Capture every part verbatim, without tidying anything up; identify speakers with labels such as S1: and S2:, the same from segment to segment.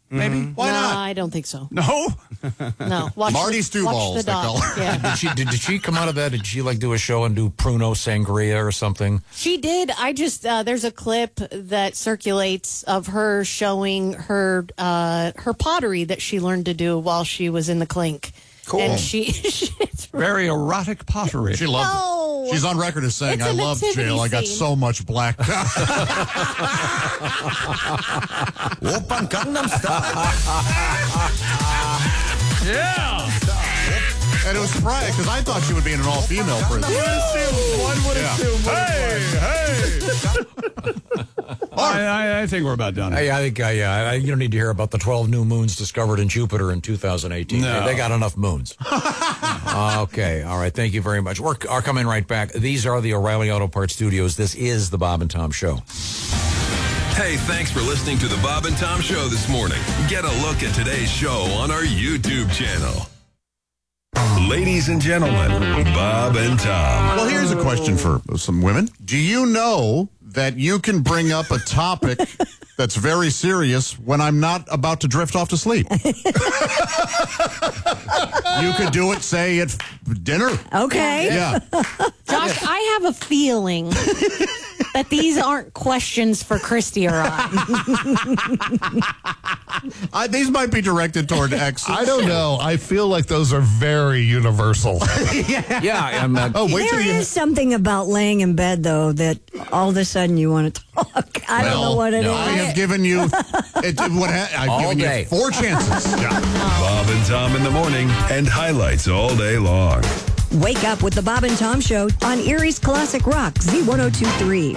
S1: maybe?
S2: Mm-hmm.
S1: Why
S3: no,
S1: not?
S3: I don't think so.
S1: No?
S3: No. Watch
S1: Marty
S3: the,
S1: Stew
S3: watch
S1: balls,
S3: the
S1: they call
S3: doc.
S1: her.
S3: Yeah.
S2: Did she, did, did she come out of that? Did she like do a show and do Pruno Sangria or something?
S3: She did. I just uh, there's a clip that circulates of her showing her uh, her pottery that she learned to do while she was in the clink.
S2: Cool.
S3: And she, it's
S4: Very erotic pottery.
S1: She loved
S3: No.
S1: it. She's on record as saying,
S3: It's
S1: I
S3: a
S1: loved
S3: nativity
S1: jail. I got
S3: scene.
S1: so much black.
S5: Open Gangnam Style.
S4: Yeah.
S1: And it was surprising because I thought she would be in an all-female prison.
S4: One would
S1: Yeah.
S4: assume. Hey, hey. I, I, I think we're about done.
S2: Hey, I think uh, yeah, I, you don't need to hear about the twelve new moons discovered in Jupiter in two thousand eighteen.
S4: No.
S2: They, they got enough moons. Okay, all right. Thank you very much. We're are coming right back. These are the O'Reilly Auto Parts Studios. This is the Bob and Tom Show.
S6: Hey, thanks for listening to the Bob and Tom Show this morning. Get a look at today's show on our YouTube channel. Ladies and gentlemen, Bob and Tom.
S1: Well, here's a question for some women. Do you know that you can bring up a topic that's very serious when I'm not about to drift off to sleep? You could do it, say, at dinner.
S3: okay.
S1: Yeah.
S3: Josh, I have a feeling that these aren't questions for Christy or I.
S1: I, these might be directed toward exes.
S7: I don't know. I feel like those are very universal.
S2: Yeah. I'm, uh,
S1: Oh, wait
S8: There
S1: till you...
S8: is something about laying in bed, though, that all of a sudden you want to talk. I don't know what it is.
S2: no,
S1: I have given you... It, what ha- I've
S2: All
S1: given
S2: day.
S1: you four chances. Yeah.
S6: Bob and Tom in the morning and highlights all day long.
S8: Wake up with the Bob and Tom Show on Erie's Classic Rock, Z ten twenty-three.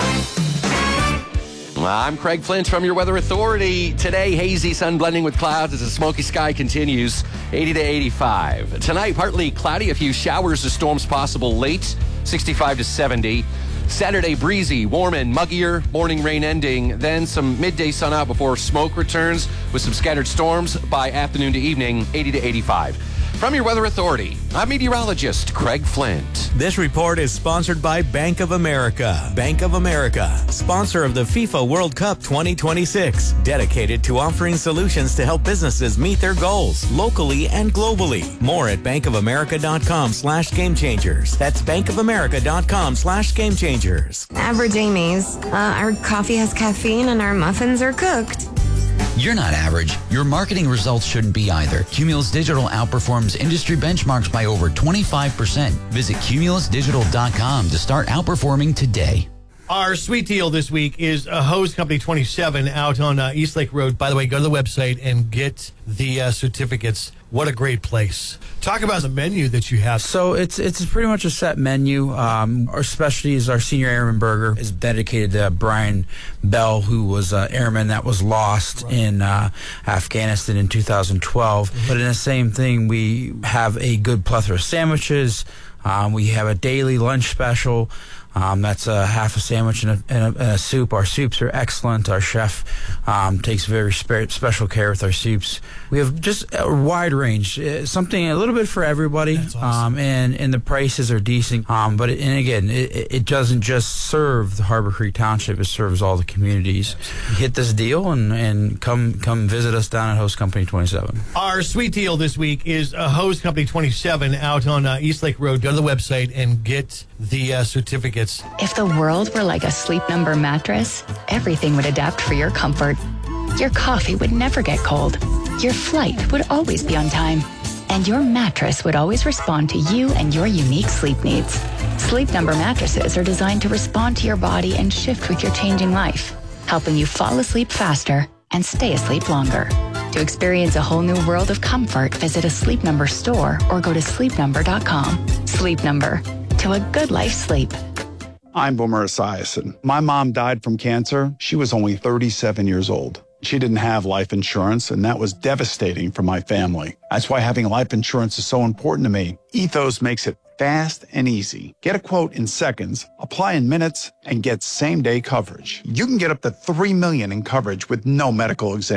S9: I'm Craig Flint from your Weather Authority. Today, hazy sun blending with clouds as the smoky sky continues, eighty to eighty-five. Tonight, partly cloudy, a few showers or storms possible late, sixty-five to seventy. Saturday, breezy, warm and muggier, morning rain ending, then some midday sun out before smoke returns with some scattered storms by afternoon to evening, eighty to eighty-five. From your Weather Authority, I'm meteorologist Craig Flint.
S10: This report is sponsored by Bank of America. Bank of America, sponsor of the FIFA World Cup twenty twenty-six, dedicated to offering solutions to help businesses meet their goals locally and globally. More at bankofamerica.com slash game changers. That's bankofamerica.com slash game changers.
S11: Average Amy's. Uh, our coffee has caffeine and our muffins are cooked.
S12: You're not average. Your marketing results shouldn't be either. Cumulus Digital outperforms industry benchmarks by over twenty-five percent. Visit cumulus digital dot com to start outperforming today.
S13: Our sweet deal this week is a Hose Company twenty-seven out on uh, East Lake Road. By the way, go to the website and get the uh, certificates. What a great place. Talk about the menu that you have.
S14: So it's it's pretty much a set menu. Um, our specialty is our senior airman burger. Is dedicated to Brian Bell, who was an airman that was lost right. in uh, Afghanistan in two thousand twelve. Mm-hmm. But in the same thing, we have a good plethora of sandwiches. Um, we have a daily lunch special. Um, that's a half a sandwich and a, and, a, and a soup. Our soups are excellent. Our chef um, takes very spe- special care with our soups. We have just a wide range, uh, something a little bit for everybody. That's awesome. um, and, and the prices are decent. Um, but it, and again, it, it doesn't just serve the Harbor Creek Township. It serves all the communities. Hit this deal and, and come come visit us down at Hose Company twenty-seven.
S13: Our sweet deal this week is a Hose Company twenty-seven out on uh, East Lake Road. Go to the website and get the uh, certificates.
S15: If the world were like a Sleep Number mattress, everything would adapt for your comfort. Your coffee would never get cold. Your flight would always be on time. And your mattress would always respond to you and your unique sleep needs. Sleep Number mattresses are designed to respond to your body and shift with your changing life, helping you fall asleep faster and stay asleep longer. To experience a whole new world of comfort, visit a Sleep Number store or go to sleep number dot com. Sleep Number. To a good life sleep.
S16: I'm Boomer Esiason. My mom died from cancer. She was only thirty-seven years old. She didn't have life insurance, and that was devastating for my family. That's why having life insurance is so important to me. Ethos makes it fast and easy. Get a quote in seconds, apply in minutes, and get same-day coverage. You can get up to three million dollars in coverage with no medical exam.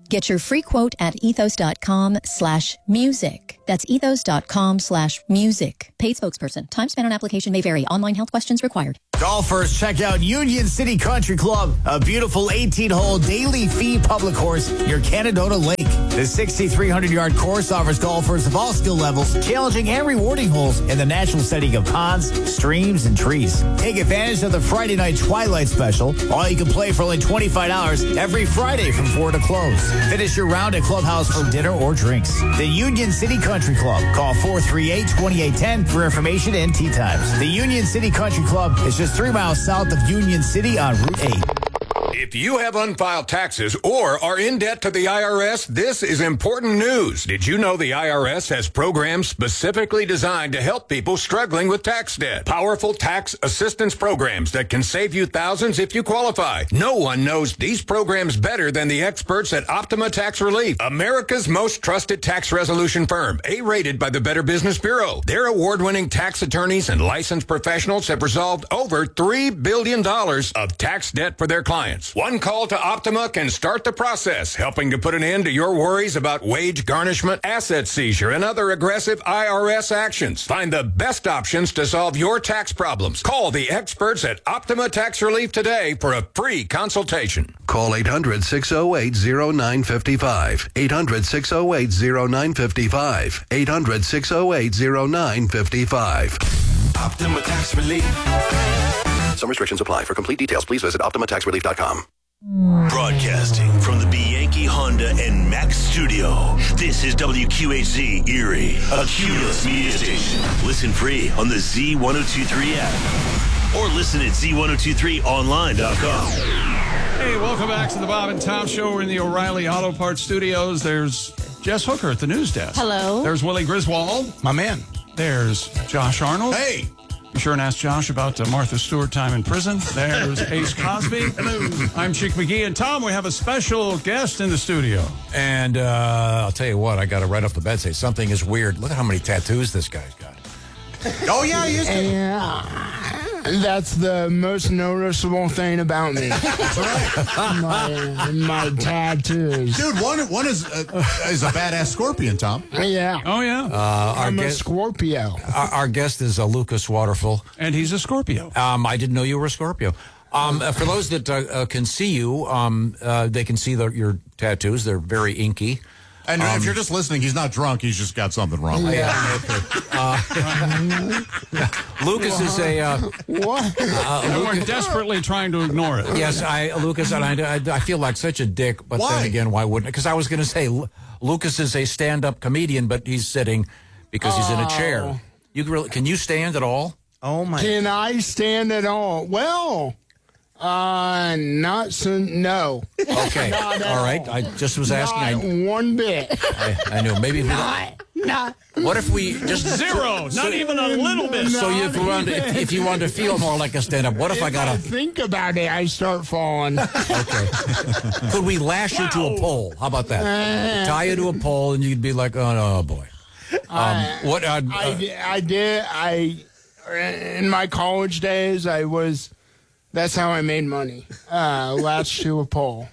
S17: Get your free quote at ethos.com slash music. That's ethos.com slash music. Paid spokesperson. Time spent on application may vary. Online health questions required.
S18: Golfers, check out Union City Country Club, a beautiful eighteen-hole daily fee public course near Canadota Lake. The sixty-three hundred yard course offers golfers of all skill levels challenging and rewarding holes in the natural setting of ponds, streams, and trees. Take advantage of the Friday night Twilight Special. All you can play for only twenty-five dollars every Friday from four to close. Finish your round at Clubhouse for dinner or drinks. The Union City Country Club. Call four three eight, two eight one zero for information and tee times. The Union City Country Club is just three miles south of Union City on Route eight.
S19: If you have unfiled taxes or are in debt to the I R S, this is important news. Did you know the I R S has programs specifically designed to help people struggling with tax debt? Powerful tax assistance programs that can save you thousands if you qualify. No one knows these programs better than the experts at Optima Tax Relief, America's most trusted tax resolution firm, A-rated by the Better Business Bureau. Their award-winning tax attorneys and licensed professionals have resolved over three billion dollars of tax debt for their clients. One call to Optima can start the process, helping to put an end to your worries about wage garnishment, asset seizure, and other aggressive I R S actions. Find the best options to solve your tax problems. Call the experts at Optima Tax Relief today for a free consultation.
S20: Call eight hundred, six oh eight, oh nine five five. eight hundred, six oh eight, oh nine five five. eight hundred, six oh eight, oh nine five five.
S6: Optima Tax Relief. Some restrictions apply. For complete details, please visit Optima Tax Relief dot com.
S21: Broadcasting from the Bianchi Honda and Mack studio, this is W Q H Z Erie, a Cumulus media station. Listen free on the Z one oh two three app or listen at Z one oh two three online dot com.
S4: Hey, welcome back to the Bob and Tom Show. We're in the O'Reilly Auto Parts Studios. There's Jess Hooker at the news desk.
S3: Hello.
S4: There's Willie Griswold.
S2: My man.
S4: There's Josh Arnold.
S1: Hey.
S4: Be sure and ask Josh about uh, Martha Stewart time in prison. There's Ace Cosby. Hello. I'm Chick McGee. And Tom, we have a special guest in the studio.
S2: And uh, I'll tell you what, I got to right off the bat say something is weird. Look at how many tattoos this guy's got.
S1: Oh, yeah, he used to.
S22: Yeah. That's the most noticeable thing about me.
S1: That's right.
S22: my, my tattoos.
S1: Dude, one one is a, is a badass scorpion, Tom.
S22: Yeah.
S4: Oh, yeah.
S2: Uh, our
S22: I'm a
S2: guest,
S22: Scorpio.
S2: Our, our guest is uh, Lucas Waterful.
S4: And he's a Scorpio.
S2: Um, I didn't know you were a Scorpio. Um, uh, for those that uh, uh, can see you, um, uh, they can see the, your tattoos. They're very inky.
S1: And
S2: um,
S1: if you're just listening, he's not drunk. He's just got something wrong.
S2: Yeah. Okay. Uh, Lucas is a. Uh,
S22: what?
S4: Uh, and we're desperately trying to ignore it.
S2: Yes, I, Lucas, and I, I feel like such a dick. But
S1: why?
S2: then again, why wouldn't? Because I was going to say Lucas is a stand-up comedian, but he's sitting because he's in a chair. You really, can you stand at all?
S22: Oh my! Can I stand at all? Well. Uh, not so, no.
S2: Okay. All right. I just was asking.
S22: Not I, one bit.
S2: I, I knew. Maybe if we
S22: not, not.
S2: What if we just
S4: zero?
S2: So,
S4: not even a little bit.
S2: So you, if, you wanted to, if, if you wanted to feel more like a stand-up, what if,
S22: if
S2: I got to
S22: think about it? I start falling.
S2: Okay. Could we lash you to a pole? How about that?
S22: Uh,
S2: Tie you to a pole, and you'd be like, oh, oh boy. Um,
S22: uh,
S2: what? Uh,
S22: I, did, I did. I in my college days, I was. That's how I made money. Uh, latched to a pole.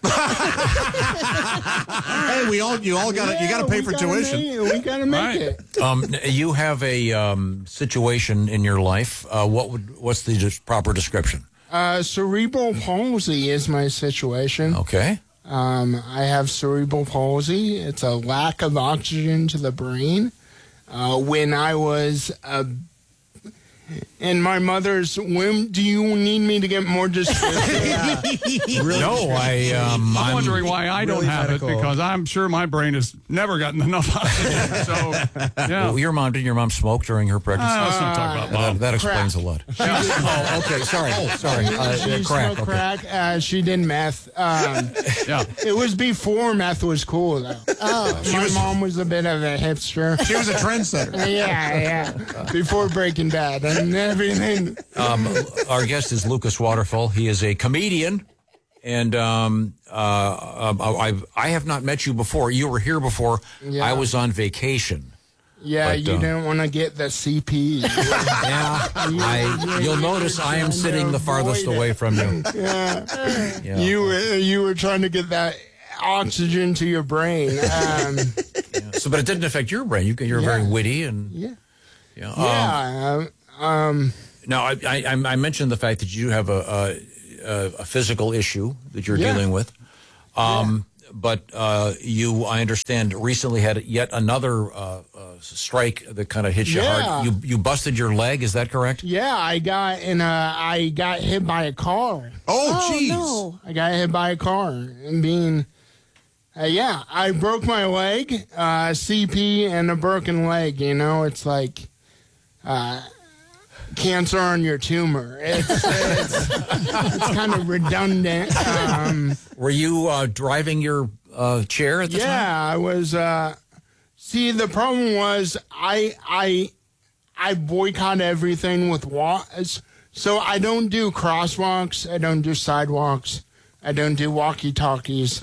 S1: Hey, we all you all got to
S22: yeah,
S1: you got to pay for tuition.
S22: Make, we got to make
S2: right.
S22: it.
S2: Um, you have a um, situation in your life. Uh, what would what's the just proper description?
S22: Uh, cerebral palsy is my situation.
S2: Okay.
S22: Um, I have cerebral palsy. It's a lack of oxygen to the brain. Uh, when I was a in my mother's womb, do you need me to get more descriptive?
S2: Yeah. Really? No, I. Um,
S4: I'm, I'm wondering why I don't
S2: really
S4: have
S2: medical.
S4: it because I'm sure my brain has never gotten enough oxygen. So, yeah.
S2: Well, your mom did your mom smoke during her pregnancy?
S4: Uh, let's not talk about
S2: that,
S4: mom.
S2: that explains
S22: Crack.
S2: a lot. Oh, okay. Sorry, sorry. Uh,
S22: she
S2: uh, crack.
S22: smoked
S2: Okay.
S22: crack. Uh, she did meth. Um,
S4: yeah.
S22: It was before meth was cool, though. Oh, my was, mom was a bit of a hipster.
S1: She was a trendsetter.
S22: Yeah, yeah. Before Breaking Bad and everything.
S2: Um, our guest is Lucas Waterfall. He is a comedian, and um, uh, I I have not met you before. You were here before.
S22: Yeah.
S2: I was on vacation.
S22: Yeah,
S2: but,
S22: you
S2: uh,
S22: didn't want to get the C P.
S2: Yeah, I, you'll notice I am sitting the farthest away from you.
S22: Yeah.
S2: Yeah.
S22: You were you were trying to get that oxygen to your brain. Um,
S2: Yeah. So, but it didn't affect your brain. You, you're
S22: Yeah.
S2: very witty and
S22: yeah.
S2: yeah. Um,
S22: Yeah. Um, um,
S2: now, I, I, I mentioned the fact that you have a a, a physical issue that you're
S22: Yeah.
S2: dealing with. Um, But uh, you, I understand, recently had yet another uh, uh, strike that kind of hit you
S22: Yeah.
S2: hard. You you busted your leg. Is that correct?
S22: yeah, I got in a, I got hit by a car.
S1: Oh, jeez.
S22: no. I got hit by a car and being, uh, yeah, I broke my leg, uh, C P and a broken leg. You know, it's like uh, cancer on your tumor. It's it's, it's kind of redundant. Um,
S2: Were you uh, driving your uh, chair at the time?
S22: yeah, I was. Uh, see, the problem was I I I boycott everything with walks. So I don't do crosswalks. I don't do sidewalks. I don't do walkie-talkies.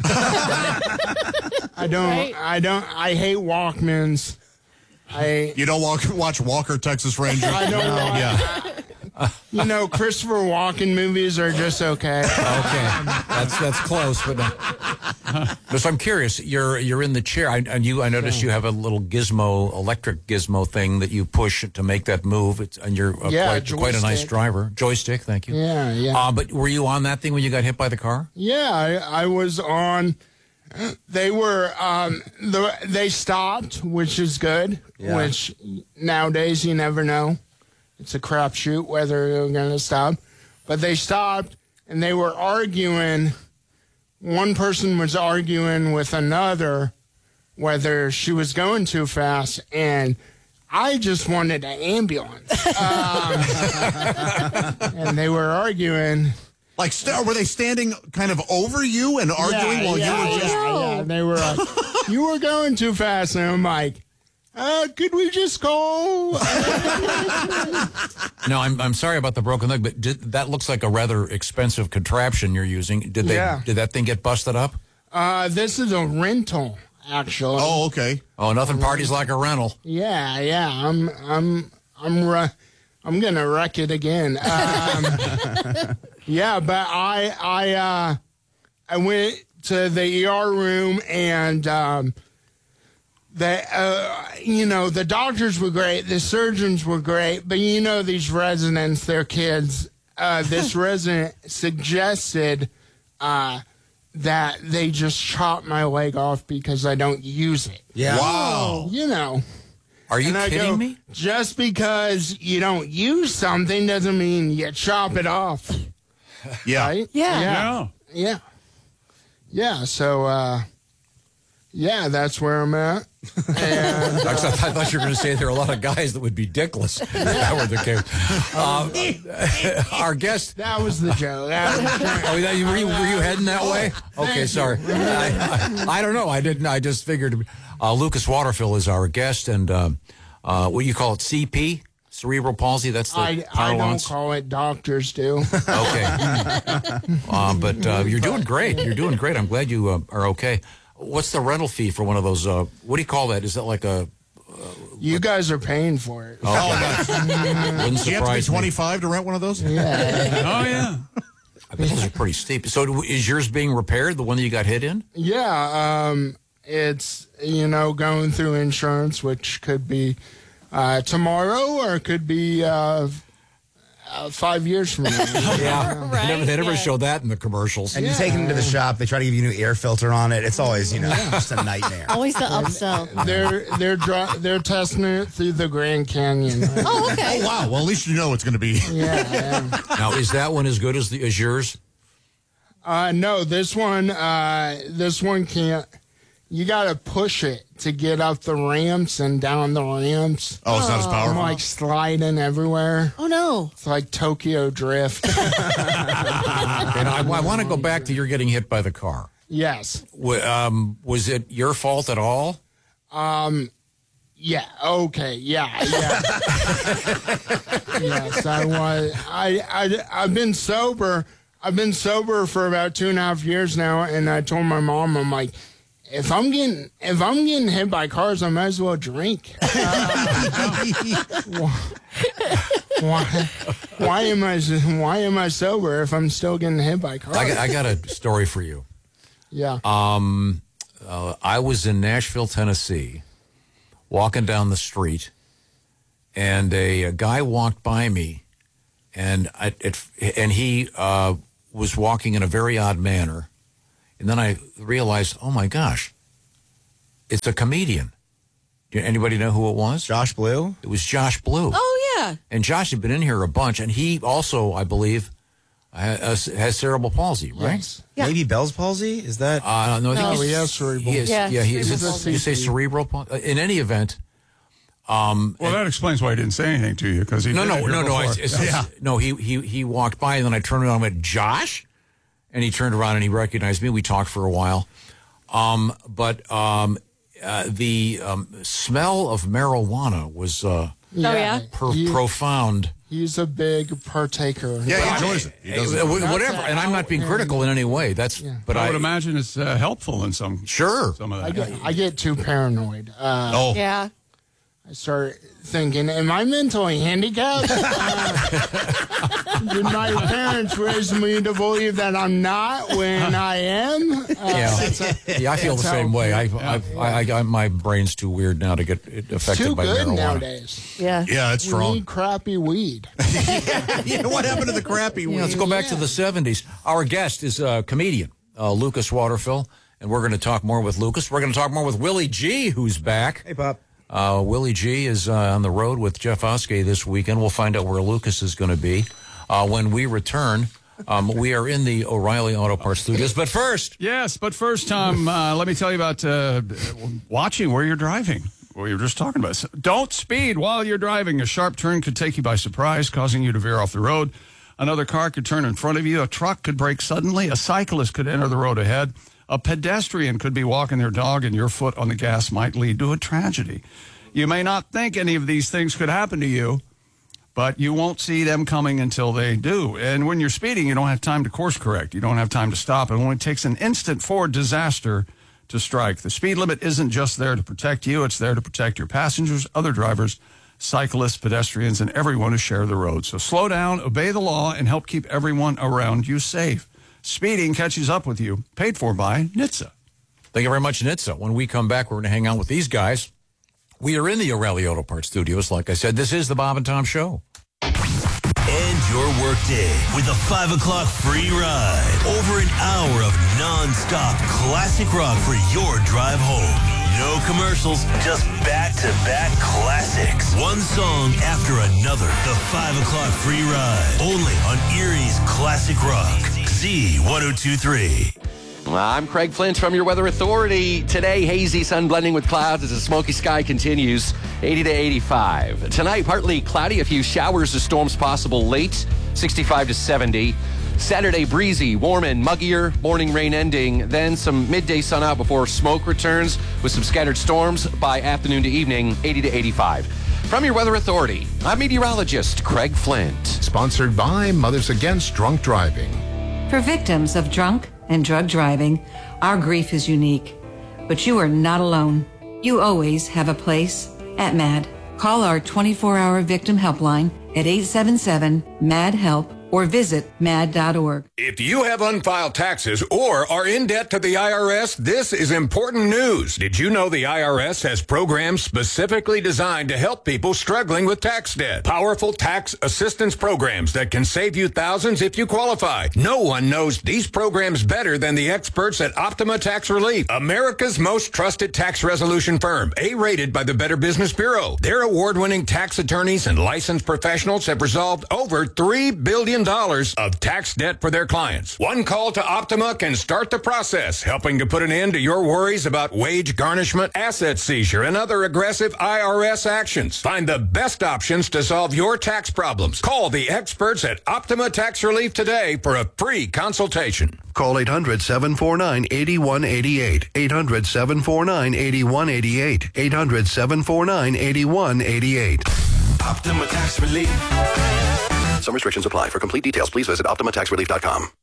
S22: I don't.
S3: Right.
S22: I don't. I hate Walkmans. I.
S1: You don't walk, watch Walker, Texas Ranger?
S22: I don't.
S1: No.
S22: want-
S1: Yeah.
S22: You know, Christopher Walken movies are just okay.
S2: Okay, that's that's close, but no. So I'm curious. You're you're in the chair, I, and you. I noticed you have a little gizmo, electric gizmo thing that you push to make that move. It's, and you're uh,
S22: Yeah,
S2: quite, quite a nice
S22: joystick.
S2: driver. Joystick, thank you.
S22: Yeah, yeah.
S2: Uh, but were you on that thing when you got hit by the car?
S22: Yeah, I, I was on. They were. Um, the, they stopped, which is good.
S2: Yeah.
S22: Which nowadays you never know. It's a crapshoot whether they're going to stop. But they stopped, and they were arguing. One person was arguing with another whether she was going too fast, and I just wanted an ambulance. Um, and they were arguing.
S1: Like, st- were they standing kind of over you and arguing
S22: Yeah,
S1: while
S22: yeah,
S1: you were just...
S22: yeah, yeah. They were like, you were going too fast. And I'm like, uh, could we just go?
S2: No, I'm I'm sorry about the broken leg, but did, that looks like a rather expensive contraption you're using. Did they?
S22: Yeah.
S2: Did that thing get busted up?
S22: Uh, this is a rental, actually.
S1: Oh, okay.
S2: Oh, nothing parties like a rental.
S22: Yeah, yeah. I'm, I'm, I'm, ru- I'm gonna wreck it again. Um, yeah, but I, I, uh, I went to the E R room and, um, the, uh, you know, the doctors were great, the surgeons were great, but you know, these residents, they're kids. Uh, this resident suggested, uh, that they just chop my leg off because I don't use it.
S2: Yeah. Wow.
S22: You know.
S2: Are you
S22: And I
S2: kidding
S22: go,
S2: me?
S22: Just because you don't use something doesn't mean you chop it off.
S1: Yeah.
S22: Right?
S3: Yeah.
S22: Yeah. Yeah. Yeah. So, uh, yeah, that's where I'm at. And,
S2: I thought, I thought you were going to say there are a lot of guys that would be dickless if that were the case. Uh, our guest.
S22: That was the joke. That was
S2: Oh, that, were, you, were you heading that way? Okay, sorry. I, I, I don't know. I didn't. I just figured. Uh, Lucas Waterfill is our guest, and uh, uh, what do you call it? C P, cerebral palsy. That's the
S22: I, I don't
S2: parlance.
S22: call it, doctors do.
S2: Okay. uh, but uh, you're doing great. You're doing great. I'm glad you uh, are okay. What's the rental fee for one of those? Uh, what do you call that? Is that like a?
S22: You guys are paying for it.
S2: Oh,
S1: Wouldn't
S2: Wouldn't
S1: you have to be
S2: surprise me.
S1: twenty-five to rent one of those?
S22: Yeah.
S4: Oh, yeah.
S2: I bet those are pretty steep. So is yours being repaired? The one that you got hit in?
S22: Yeah, um, it's, you know, going through insurance, which could be uh, tomorrow or it could be uh, uh, five years from now.
S2: Yeah.
S3: Right,
S2: They never, they never
S3: yeah.
S2: show that in the commercials.
S5: And you take them to the shop, they try to give you a new air filter on it. It's always, you know, just a nightmare.
S3: Always the upsell.
S22: They're they're dri- they're testing it through the Grand Canyon.
S3: Oh, okay.
S1: Oh, wow. Well, at least you know it's going to be.
S22: Yeah. yeah.
S2: Now, is that one as good as, the, as yours?
S22: Uh, no, this one uh, this one can't. You got to push it to get up the ramps and down the ramps.
S1: Oh, it's not as
S22: I'm
S1: powerful.
S22: like sliding everywhere.
S3: Oh, no.
S22: It's like Tokyo Drift.
S2: And I, I want to go back to your getting hit by the car.
S22: Yes.
S2: W- Um, was it your fault at all?
S22: Um. Yeah. Okay. Yeah. Yeah. Yes, I was. I. I. I've been sober. I've been sober for about two and a half years now, and I told my mom, I'm like, if I'm getting if I'm getting hit by cars, I might as well drink. Uh, why, why am I why am I sober if I'm still getting hit by cars?
S2: I got, I got a story for you.
S22: Yeah.
S2: Um, uh, I was in Nashville, Tennessee, walking down the street, and a, a guy walked by me, and I, it, and he uh, was walking in a very odd manner. And then I realized, oh, my gosh, it's a comedian. Do anybody know who it was?
S5: Josh Blue?
S2: It was Josh Blue.
S3: Oh, yeah.
S2: And Josh had been in here a bunch, and he also, I believe, has, has cerebral palsy, right?
S5: Yes. Yeah. Maybe Bell's palsy? Is that?
S2: Uh, no, I think
S22: No,
S2: he's-
S22: he has cerebral.
S2: He is,
S22: Yeah,
S2: yeah, he is.
S22: cerebral palsy.
S2: You say cerebral palsy? In any event, um,
S4: Well, that explains why he didn't say anything to you, because he
S2: no,
S4: did
S2: no,
S4: it here
S2: no, no, I,
S4: before.
S2: it's,
S4: yeah.
S2: no. He he he walked by, and then I turned around and went, Josh, and he turned around and he recognized me. We talked for a while, um, but um, uh, the um, smell of marijuana was uh,
S22: yeah?
S2: per-
S22: He-
S2: profound.
S22: He's a big partaker.
S2: Yeah, he enjoys it. He does it. Whatever, and I'm not being critical in any way. That's, but
S4: I
S2: I
S4: would imagine it's uh, helpful in some.
S2: Sure.
S4: Some of
S22: I
S4: that.
S22: get, I get too paranoid. Uh,
S2: Oh.
S3: Yeah.
S22: I start thinking, am I mentally handicapped? uh, did my parents raise me to believe that I'm not when I am? Uh,
S2: Yeah,
S22: that's a-
S2: yeah, I feel the
S22: that's
S2: same
S22: how-
S2: way. I, I, I, I, my brain's too weird now to get affected
S22: Too
S2: by
S22: good
S2: marijuana.
S22: nowadays.
S3: Yeah.
S1: Yeah, it's
S22: We
S1: strong.
S22: need crappy weed.
S1: Yeah, what happened to the crappy weed?
S2: Yeah, let's go back to the seventies. Our guest is a comedian, uh, Lucas Waterfill, and we're going to talk more with Lucas. We're going to talk more with Willie G, who's back.
S5: Hey, Pop.
S2: Uh, Willie G is uh, on the road with Jeff Oskey this weekend. We'll find out where Lucas is going to be uh, when we return. Um, we are in the O'Reilly Auto Parts studios, but first,
S4: Yes, but first, Tom, uh, let me tell you about uh, watching where you're driving. We were just talking about. Don't speed while you're driving. A sharp turn could take you by surprise, causing you to veer off the road. Another car could turn in front of you. A truck could brake suddenly. A cyclist could enter the road ahead. A pedestrian could be walking their dog, and your foot on the gas might lead to a tragedy. You may not think any of these things could happen to you, but you won't see them coming until they do. And when you're speeding, you don't have time to course correct. You don't have time to stop. It only takes an instant for disaster to strike. The speed limit isn't just there to protect you. It's there to protect your passengers, other drivers, cyclists, pedestrians, and everyone who share the road. So slow down, obey the law, and help keep everyone around you safe. Speeding catches up with you. Paid for by N H T S A.
S2: thank you very much, Nitsa. When we come back, we're going to hang out with these guys. We are in the O'Reilly Auto Parts studios. Like I said, this is the Bob and Tom Show.
S21: End your workday with a five o'clock free ride. Over an hour of non-stop classic rock for your drive home. No commercials, just back-to-back classics. One song after another. The five o'clock free ride. Only on Erie's Classic Rock. Z ten twenty-three.
S9: I'm Craig Flint from your Weather Authority. Today, hazy sun blending with clouds as the smoky sky continues, eighty to eighty-five. Tonight, partly cloudy, a few showers or storms possible late, sixty-five to seventy. Saturday, breezy, warm and muggier, morning rain ending, then some midday sun out before smoke returns with some scattered storms by afternoon to evening, eighty to eighty-five. From your Weather Authority, I'm meteorologist Craig Flint.
S7: Sponsored by Mothers Against Drunk Driving.
S8: For victims of drunk and drug driving, our grief is unique. But you are not alone. You always have a place at MAD. Call our twenty-four hour victim helpline at eight seven seven, M A D, HELP or visit mad dot org.
S19: If you have unfiled taxes or are in debt to the I R S, this is important news. Did you know the I R S has programs specifically designed to help people struggling with tax debt? Powerful tax assistance programs that can save you thousands if you qualify. No one knows these programs better than the experts at Optima Tax Relief, America's most trusted tax resolution firm, A-rated by the Better Business Bureau. Their award-winning tax attorneys and licensed professionals have resolved over three billion dollars of tax debt for their clients. One call to Optima can start the process, helping to put an end to your worries about wage garnishment, asset seizure, and other aggressive I R S actions. Find the best options to solve your tax problems. Call the experts at Optima Tax Relief today for a free consultation.
S20: Call eight hundred, seven four nine, eight one eight eight. eight hundred, seven four nine, eight one eight eight. eight hundred, seven four nine, eight one eight eight.
S21: Optima Tax Relief.
S20: Some restrictions apply. For complete details, please visit optima tax relief dot com.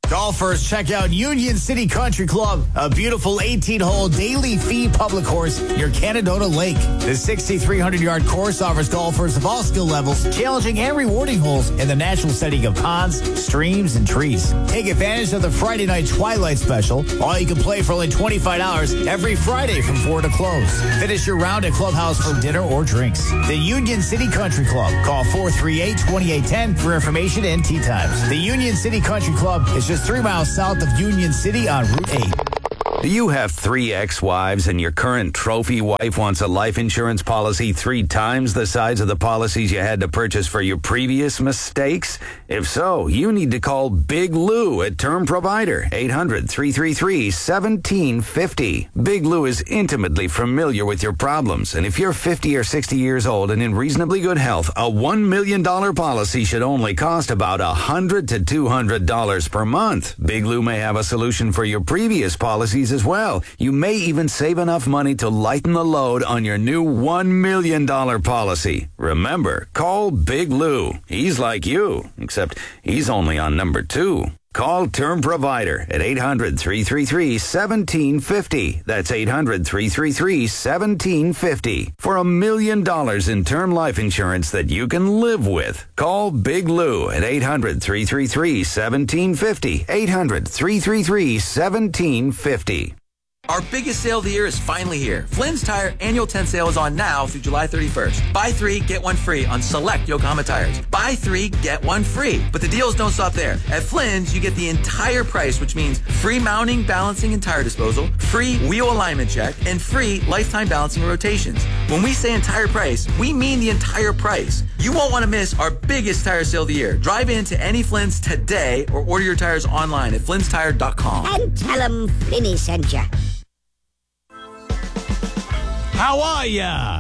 S18: Golfers, check out Union City Country Club, a beautiful eighteen-hole daily fee public course near Canadona Lake. The sixty-three hundred yard course offers golfers of all skill levels, challenging and rewarding holes in the natural setting of ponds, streams, and trees. Take advantage of the Friday night Twilight Special. All you can play for only twenty-five dollars every Friday from four to close. Finish your round at Clubhouse for dinner or drinks. The Union City Country Club. Call four three eight, two eight one zero for information and tee times. The Union City Country Club is just three miles south of Union City on Route eight.
S10: Do you have three ex-wives and your current trophy wife wants a life insurance policy three times the size of the policies you had to purchase for your previous mistakes? If so, you need to call Big Lou at Term Provider, eight hundred, three three three, one seven five zero. Big Lou is intimately familiar with your problems, and if you're fifty or sixty years old and in reasonably good health, a one million dollars policy should only cost about one hundred to two hundred dollars per month. Big Lou may have a solution for your previous policies as well. You may even save enough money to lighten the load on your new one million dollars policy. Remember, call Big Lou. He's like you, except he's only on number two. Call Term Provider at eight hundred, three three three, one seven five zero. That's eight hundred, three three three, one seven five zero. For a million dollars in term life insurance that you can live with. Call Big Lou at eight hundred, three three three, one seven five zero. eight hundred, three three three, one seven five zero.
S11: Our biggest sale of the year is finally here. Flynn's Tire Annual tent Sale is on now through July thirty-first. Buy three, get one free on select Yokohama tires. Buy three, get one free. But the deals don't stop there. At Flynn's, you get the entire price, which means free mounting, balancing, and tire disposal, free wheel alignment check, and free lifetime balancing and rotations. When we say entire price, we mean the entire price. You won't want to miss our biggest tire sale of the year. Drive into any Flynn's today or order your tires online at flynn's tire dot com.
S23: And tell them Flinny sent you.
S4: How are ya?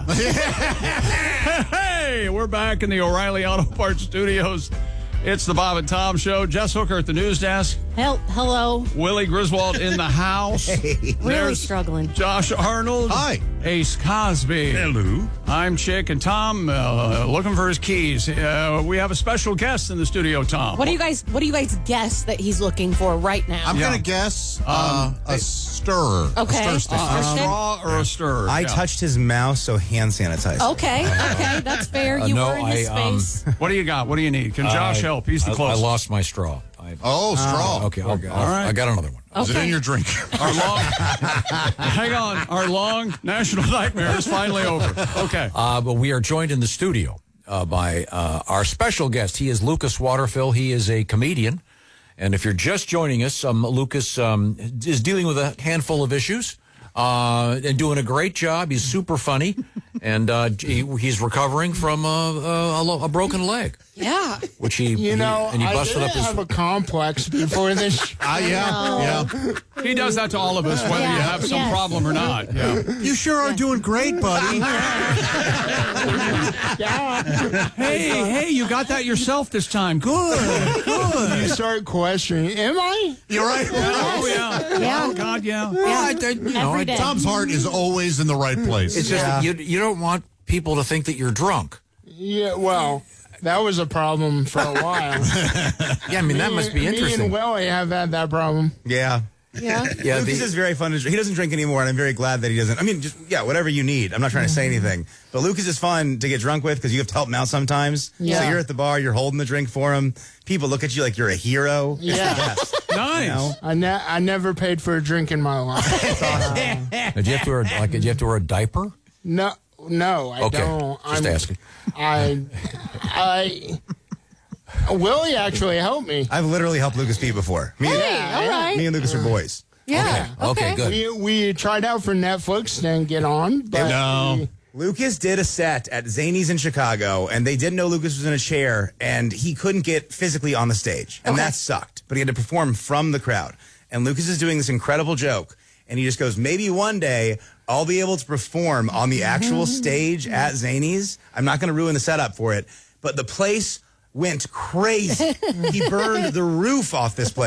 S4: Hey, we're back in the O'Reilly Auto Parts Studios. It's the Bob and Tom Show. Jess Hooker at the news desk.
S3: Hel- hello.
S4: Willie Griswold in the house.
S3: Hey. Really
S4: There's
S3: struggling.
S4: Josh Arnold.
S1: Hi.
S4: Ace Cosby.
S1: Hello.
S4: I'm Chick, and Tom uh, looking for his keys. Uh, we have a special guest in the studio, Tom.
S3: What do you guys? What do you guys guess that he's looking for right now?
S1: I'm yeah. going to guess uh, um, a stirrer.
S3: Okay.
S1: A stir stick.
S4: Uh, a straw or a stirrer.
S5: I
S4: yeah.
S5: touched his mouse, so hand sanitizer.
S3: Okay. Okay. That's fair. You
S2: Uh, no,
S3: were in his
S2: I, um,
S3: space.
S4: What do you got? What do you need? Can Josh
S2: Uh,
S4: help? He's the
S2: I,
S4: closest.
S2: I lost my straw. I,
S1: oh, straw.
S2: Okay, I'll,
S4: Okay,
S2: I'll,
S4: all right.
S2: I got another one.
S1: Is it in your drink?
S4: Our long, hang on. Our long national nightmare is finally over. Okay.
S2: Uh, but we are joined in the studio uh, by uh, our special guest. He is Lucas Waterfill. He is a comedian. And if you're just joining us, um, Lucas um, is dealing with a handful of issues uh, and doing a great job. He's super funny. And uh, he, he's recovering from a, a, a broken leg.
S3: Yeah.
S2: Which he,
S22: You know,
S2: he, and he
S22: I
S2: busted
S22: didn't
S2: up his...
S22: have a complex before this.
S1: Ah, yeah, yeah.
S4: He does that to all of us, whether
S3: Yeah,
S4: you have some
S3: yes.
S4: problem or not. Yeah.
S1: You sure are doing great, buddy.
S22: Yeah.
S4: Hey, hey, you got that yourself this time. Good, good.
S22: You start questioning, am I?
S1: You're right.
S4: Oh, yeah.
S3: Yeah.
S4: Oh, God, yeah.
S3: Yeah.
S2: I, I, you know,
S3: Every
S2: I-
S3: day.
S1: Tom's heart is always in the right place.
S2: It's just that you, you don't want people to think that you're drunk.
S22: Yeah, well, that was a problem for a while.
S2: Yeah, I mean, that
S22: Me
S2: must be
S22: and-
S2: interesting.
S22: Me and Willie have had that problem.
S5: Yeah.
S3: Yeah.
S2: Yeah,
S5: Lucas
S2: the-
S5: is very fun to drink. He doesn't drink anymore, and I'm very glad that he doesn't. I mean, just, yeah, whatever you need. I'm not trying to say anything. But Lucas is fun to get drunk with because you have to help him out sometimes.
S22: Yeah.
S5: So you're at the bar, you're holding the drink for him. People look at you like you're a hero. It's
S22: Yeah.
S5: the best.
S4: Nice.
S5: You know?
S22: I, ne- I never paid for a drink in my life.
S2: Did you have to wear like? Did you have to wear a diaper?
S22: No, no, I
S2: Okay,
S22: don't.
S2: just
S22: I'm,
S2: asking.
S22: I, I, Willie actually helped me.
S5: I've literally helped Lucas pee before. Me,
S22: Yeah,
S3: all right.
S5: me and Lucas are boys.
S3: Yeah.
S2: Okay, good.
S22: We we tried out for Netflix, didn't get on. But
S1: No.
S22: we-
S5: Lucas did a set at Zany's in Chicago, and they didn't know Lucas was in a chair, and he couldn't get physically on the stage, and that sucked. But he had to perform from the crowd. And Lucas is doing this incredible joke, and he just goes, maybe one day I'll be able to perform on the actual stage at Zany's. I'm not going to ruin the setup for it, but the place went crazy. He burned the roof off this place.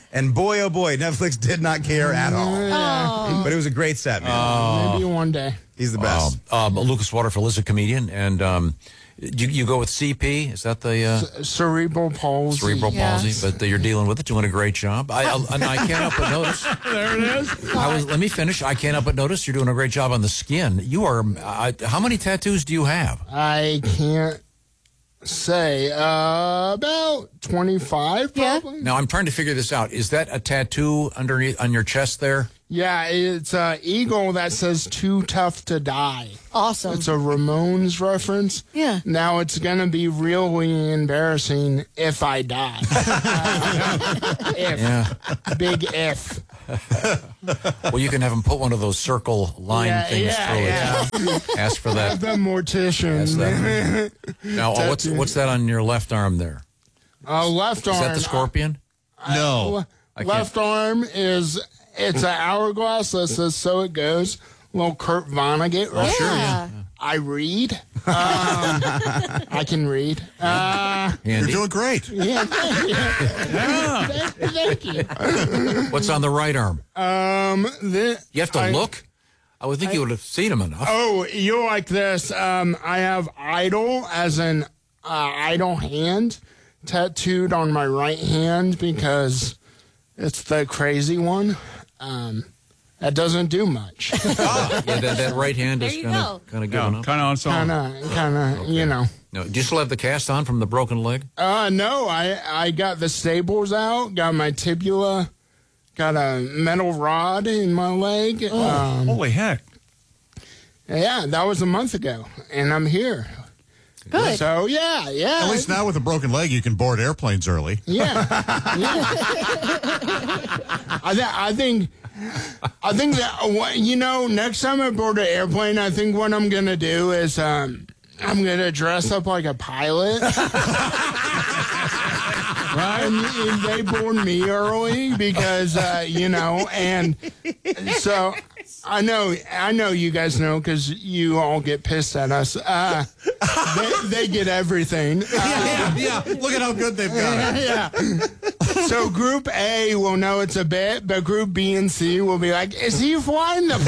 S5: And boy, oh boy, Netflix did not care at all.
S22: Oh.
S5: But it was a great set, man.
S2: Oh.
S22: Maybe one day.
S5: He's the best.
S2: Um, um, Lucas Waterfield is a comedian, and um, you, you go with C P. Is that the uh,
S22: C- cerebral palsy?
S2: cerebral
S22: Yes.
S2: palsy? But uh, you're dealing with it, doing a great job. I, I, and I can't help but notice.
S22: There it is.
S2: I was, let me finish. I can't help but notice you're doing a great job on the skin. You are. Uh, how many tattoos do you have?
S22: I can't say. Uh, about twenty-five, probably.
S2: Now I'm trying to figure this out. Is that a tattoo underneath on your chest there?
S22: Yeah, it's an eagle that says "Too Tough to Die."
S3: Awesome.
S22: It's a Ramones reference.
S3: Yeah.
S22: Now it's gonna be really embarrassing if I die. Uh, if.
S2: Yeah.
S22: Big if.
S2: Well, you can have them put one of those circle line
S22: Yeah,
S2: things
S22: yeah,
S2: through
S22: yeah.
S2: it. Ask for that.
S22: The mortician.
S2: Ask that. Now, uh, what's what's that on your left arm there?
S22: Uh, left arm.
S2: Is that the scorpion?
S22: No.
S2: I can't-
S22: Left arm is, it's an hourglass that says "So It Goes." Little Kurt Vonnegut. Right?
S2: Oh, sure, yeah.
S22: I read. Um, I can read. Uh,
S2: You're
S1: doing great.
S22: Yeah, thank you.
S4: Yeah.
S22: Thank, thank you.
S2: What's on the right arm?
S22: Um, the,
S2: You have to
S22: I-
S2: look. I would think you would have seen him enough.
S22: Oh, you're like this. Um, I have idol as an uh, idol hand tattooed on my right hand because it's the crazy one. Um, that doesn't do much.
S2: Yeah, that, that right hand is
S3: There you
S2: kind
S3: go.
S2: of kind of giving up.
S4: Kind of on its own.
S22: Kind of, kind of, you know.
S2: No, do you still have the cast on from the broken leg?
S22: Uh, no, I, I got the staples out, got my tibula, got a metal rod in my leg. Um,
S4: Holy heck.
S22: yeah, that was a month ago, and I'm here.
S3: Good.
S22: So, yeah, yeah.
S1: At least now with a broken leg, you can board airplanes early.
S22: Yeah. yeah. I, th- I think, I think that, uh, what- you know, next time I board an airplane, I think what I'm going to do is um, I'm going to dress up like a pilot. Right? And, and they board me early because, uh, you know, and so I know, I know you guys know because you all get pissed at us. Uh, they, they get everything. Uh,
S1: yeah, yeah. Look at how good they've got it.
S22: yeah. So Group A will know it's a bit, but Group B and C will be like, is he flying the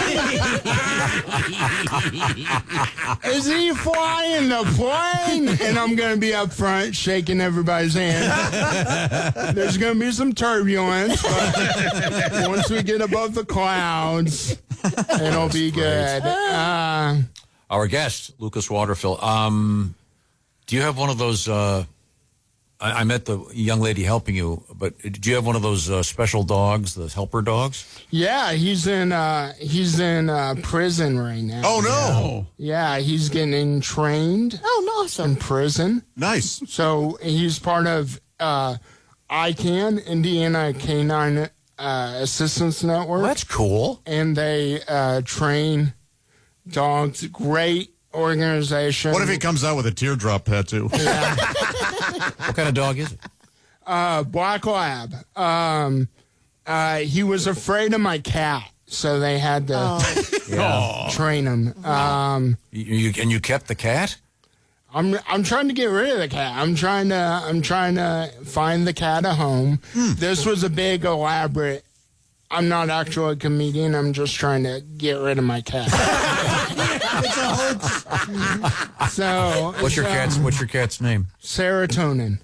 S22: plane? Is he flying the plane? And I'm going to be up front shaking everybody's hand. There's going to be some turbulence, but once we get above the clouds, it'll be good. Uh,
S2: Our guest, Lucas Waterfield. Um, do you have one of those? Uh, I, I met the young lady helping you, but do you have one of those uh, special dogs, the helper dogs?
S22: yeah, he's in uh, he's in uh, prison right now.
S1: Oh, no.
S22: Yeah, he's getting trained
S3: Oh, awesome.
S22: in prison.
S1: Nice.
S22: So he's part of uh, I CAN, Indiana Canine uh, Assistance Network.
S2: Well, that's cool.
S22: And they uh, train dogs. Great organization.
S1: What if he comes out with a teardrop tattoo?
S2: What kind of dog is it?
S22: Uh, Black Lab. Um, uh, he was afraid of my cat, so they had to
S2: Yeah.
S22: train him. Um,
S2: You, you, and you kept the cat?
S22: I'm I'm trying to get rid of the cat. I'm trying to I'm trying to find the cat a home. This was a big elaborate. I'm not actually a comedian. I'm just trying to get rid of my cat.
S1: It's a hoax.
S22: So
S2: What's your
S22: so,
S2: cat's What's your cat's name?
S22: Serotonin.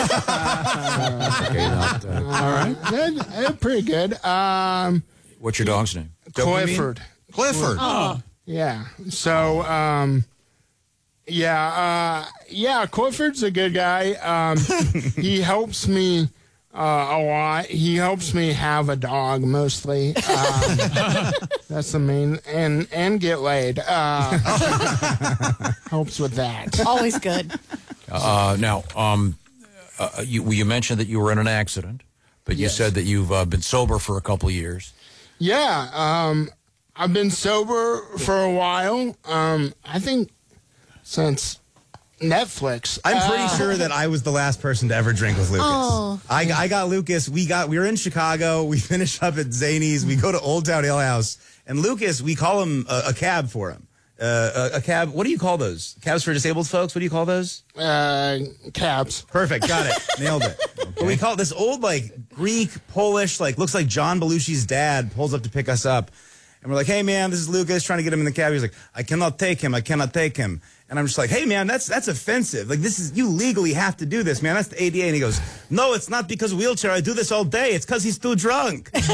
S2: Okay, not, uh,
S22: All right, they're, they're pretty good. Um,
S2: what's your dog's name?
S22: Clifford.
S1: Clifford.
S22: Oh. Yeah. So, um, yeah, uh, yeah, Clifford's a good guy. Um, he helps me uh, a lot. He helps me have a dog mostly. Um, that's the main, and and get laid. Uh, helps with that.
S3: Always good.
S2: Uh, now, um, uh, you, you mentioned that you were in an accident, but you
S22: Yes.
S2: said that you've uh, been sober for a couple of years.
S22: Yeah, um, I've been sober for a while. Um, I think since Netflix.
S5: I'm pretty
S22: Uh,
S5: sure that I was the last person to ever drink with Lucas.
S3: Oh.
S5: I, I got Lucas. We got we were in Chicago. We finished up at Zany's. We go to Old Town Ale House, and Lucas, we call him a, a cab for him. Uh, a, a cab. What do you call those? Cabs for disabled folks. What do you call those?
S22: Uh, cabs.
S5: Perfect. Got it. Nailed it. But we call it this old like Greek, Polish, like looks like John Belushi's dad pulls up to pick us up. And we're like, hey, man, this is Lucas, trying to get him in the cab. He's like, I cannot take him. I cannot take him. And I'm just like, hey, man, that's that's offensive. Like, this is, you legally have to do this, man. That's the A D A. And he goes, no, it's not because of wheelchair. I do this all day. It's because he's too drunk. I,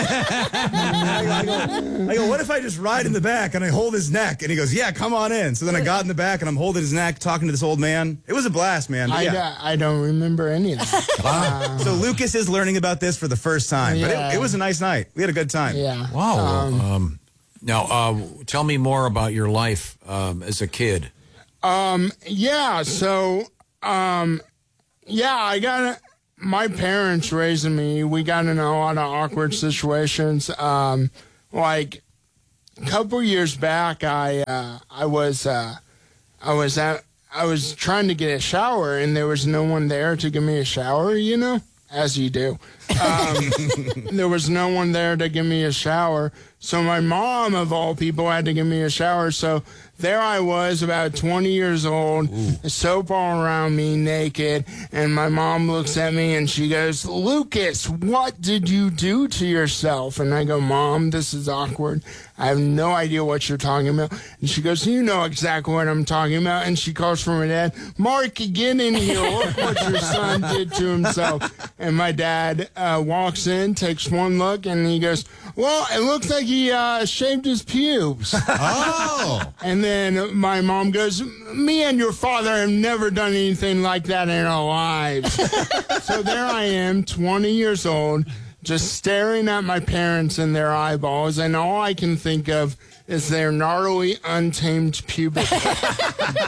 S5: go, I go, what if I just ride in the back and I hold his neck? And he goes, yeah, come on in. So then I got in the back and I'm holding his neck, talking to this old man. It was a blast, man. But
S22: I,
S5: yeah.
S22: don't- I don't remember any of that.
S5: Uh, so Lucas is learning about this for the first time. But
S22: Yeah.
S5: it, it was a nice night. We had a good time.
S22: Yeah.
S2: Wow.
S22: Um,
S2: Um, now, uh, tell me more about your life um, as a kid.
S22: Um, yeah, so, um, yeah, I got, my parents raising me, we got in a lot of awkward situations. Um, like, a couple years back, I, uh, I was, uh, I was at, I was trying to get a shower, and there was no one there to give me a shower, you know, as you do. Um, there was no one there to give me a shower. So my mom, of all people, had to give me a shower. So there I was, about twenty years old, soap all around me, naked. And my mom looks at me and she goes, Lucas, what did you do to yourself? And I go, Mom, this is awkward. I have no idea what you're talking about. And she goes, you know exactly what I'm talking about. And she calls for my dad, Mark, get in here. Look what your son did to himself. And my dad uh, walks in, takes one look, and he goes, well, it looks like he uh, shaved his pubes.
S1: Oh.
S22: And then my mom goes, me and your father have never done anything like that in our lives. So there I am, twenty years old, just staring at my parents in their eyeballs, and all I can think of is their gnarly, untamed pubic hair.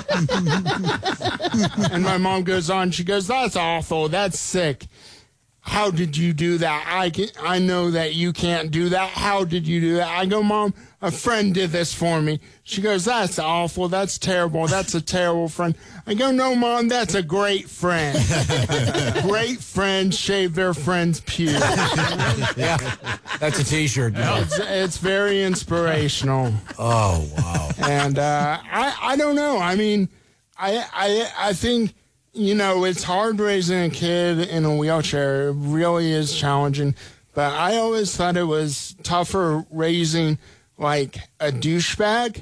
S22: And my mom goes on, she goes, that's awful, that's sick. How did you do that? I can, I know that you can't do that. How did you do that? I go, Mom, a friend did this for me. She goes, that's awful. That's terrible. That's a terrible friend. I go, no, Mom, that's a great friend. Great friends shave their friend's pubes.
S2: Yeah, that's a T-shirt. Yeah.
S22: It's, it's very inspirational.
S2: Oh, wow.
S22: And uh, I, I don't know. I mean, I, I, I think, you know, it's hard raising a kid in a wheelchair. It really is challenging. But I always thought it was tougher raising, like, a douchebag,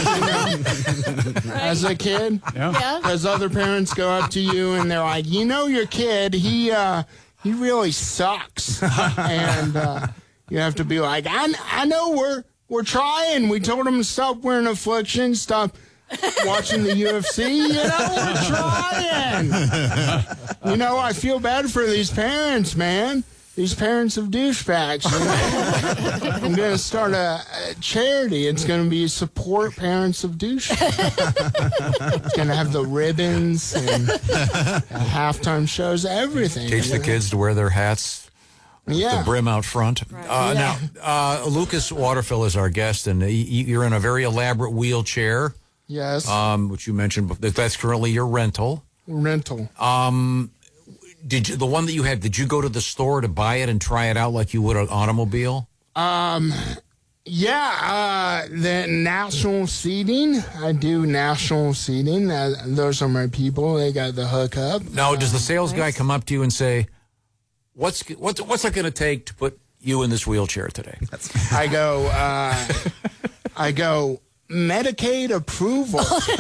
S22: you know, as a kid.
S4: Yeah.
S22: Because other parents go up to you and they're like, you know, your kid, he, uh, he really sucks. And uh, you have to be like, I, I know we're, we're trying. We told him to stop wearing affliction, stop watching the U F C, you know, we're trying. You know, I feel bad for these parents, man. These parents of douchebags. You know? I'm going to start a, a charity. It's going to be support parents of douchebags. It's going to have the ribbons and halftime shows, everything.
S2: Teach the kids to wear their hats.
S22: Yeah.
S2: The brim out front. Uh,
S22: Yeah.
S2: Now, uh, Lucas Waterfill is our guest, and y- you're in a very elaborate wheelchair.
S22: Yes.
S2: Um, which you mentioned, but that's currently your rental.
S22: Rental.
S2: Um, did you, the one that you had, did you go to the store to buy it and try it out like you would an automobile?
S22: Um, yeah, uh, the national seating. I do national seating. Uh, those are my people. They got the hookup.
S2: Now, does the sales guy come up to you and say, "What's what's what's it going to take to put you in this wheelchair today?"
S22: I go. Uh, I go. Medicaid approval.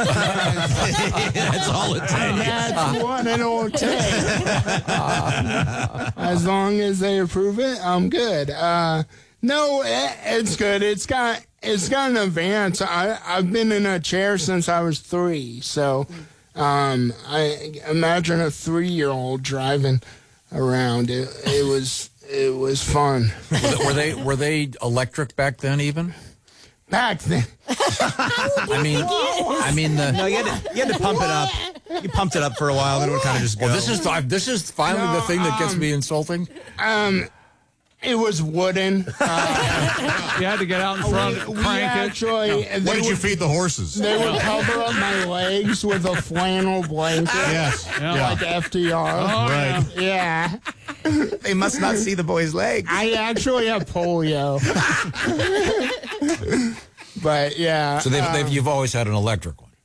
S2: That's all it takes.
S22: That's what it'll take. As long as they approve it, I'm good. Uh, no, it, it's good. It's got it's got an advance. I I've been in a chair since I was three, so um, I imagine a three year old driving around. It it was it was fun.
S2: Were they were they electric back then even?
S22: Back then.
S2: I mean, I mean the.
S5: No, you had, to, you had to pump it up. You pumped it up for a while, then it would kind of just go.
S2: Well, this is this is finally
S22: No,
S2: the thing that gets
S22: um,
S2: me insulting.
S22: Um, it was wooden. Uh,
S4: You had to get out in front,
S22: we, we
S4: crank
S22: actually,
S4: it.
S22: they
S1: What did you
S22: would-
S1: feed the horses?
S22: They would cover up my legs with a flannel blanket.
S1: Yes.
S4: Yeah.
S22: Like F D R.
S4: Oh,
S1: Right.
S22: Yeah.
S5: They must not see the boy's legs.
S22: I actually have polio. But yeah.
S2: So they've, they've
S22: um,
S2: you've always had an electric one.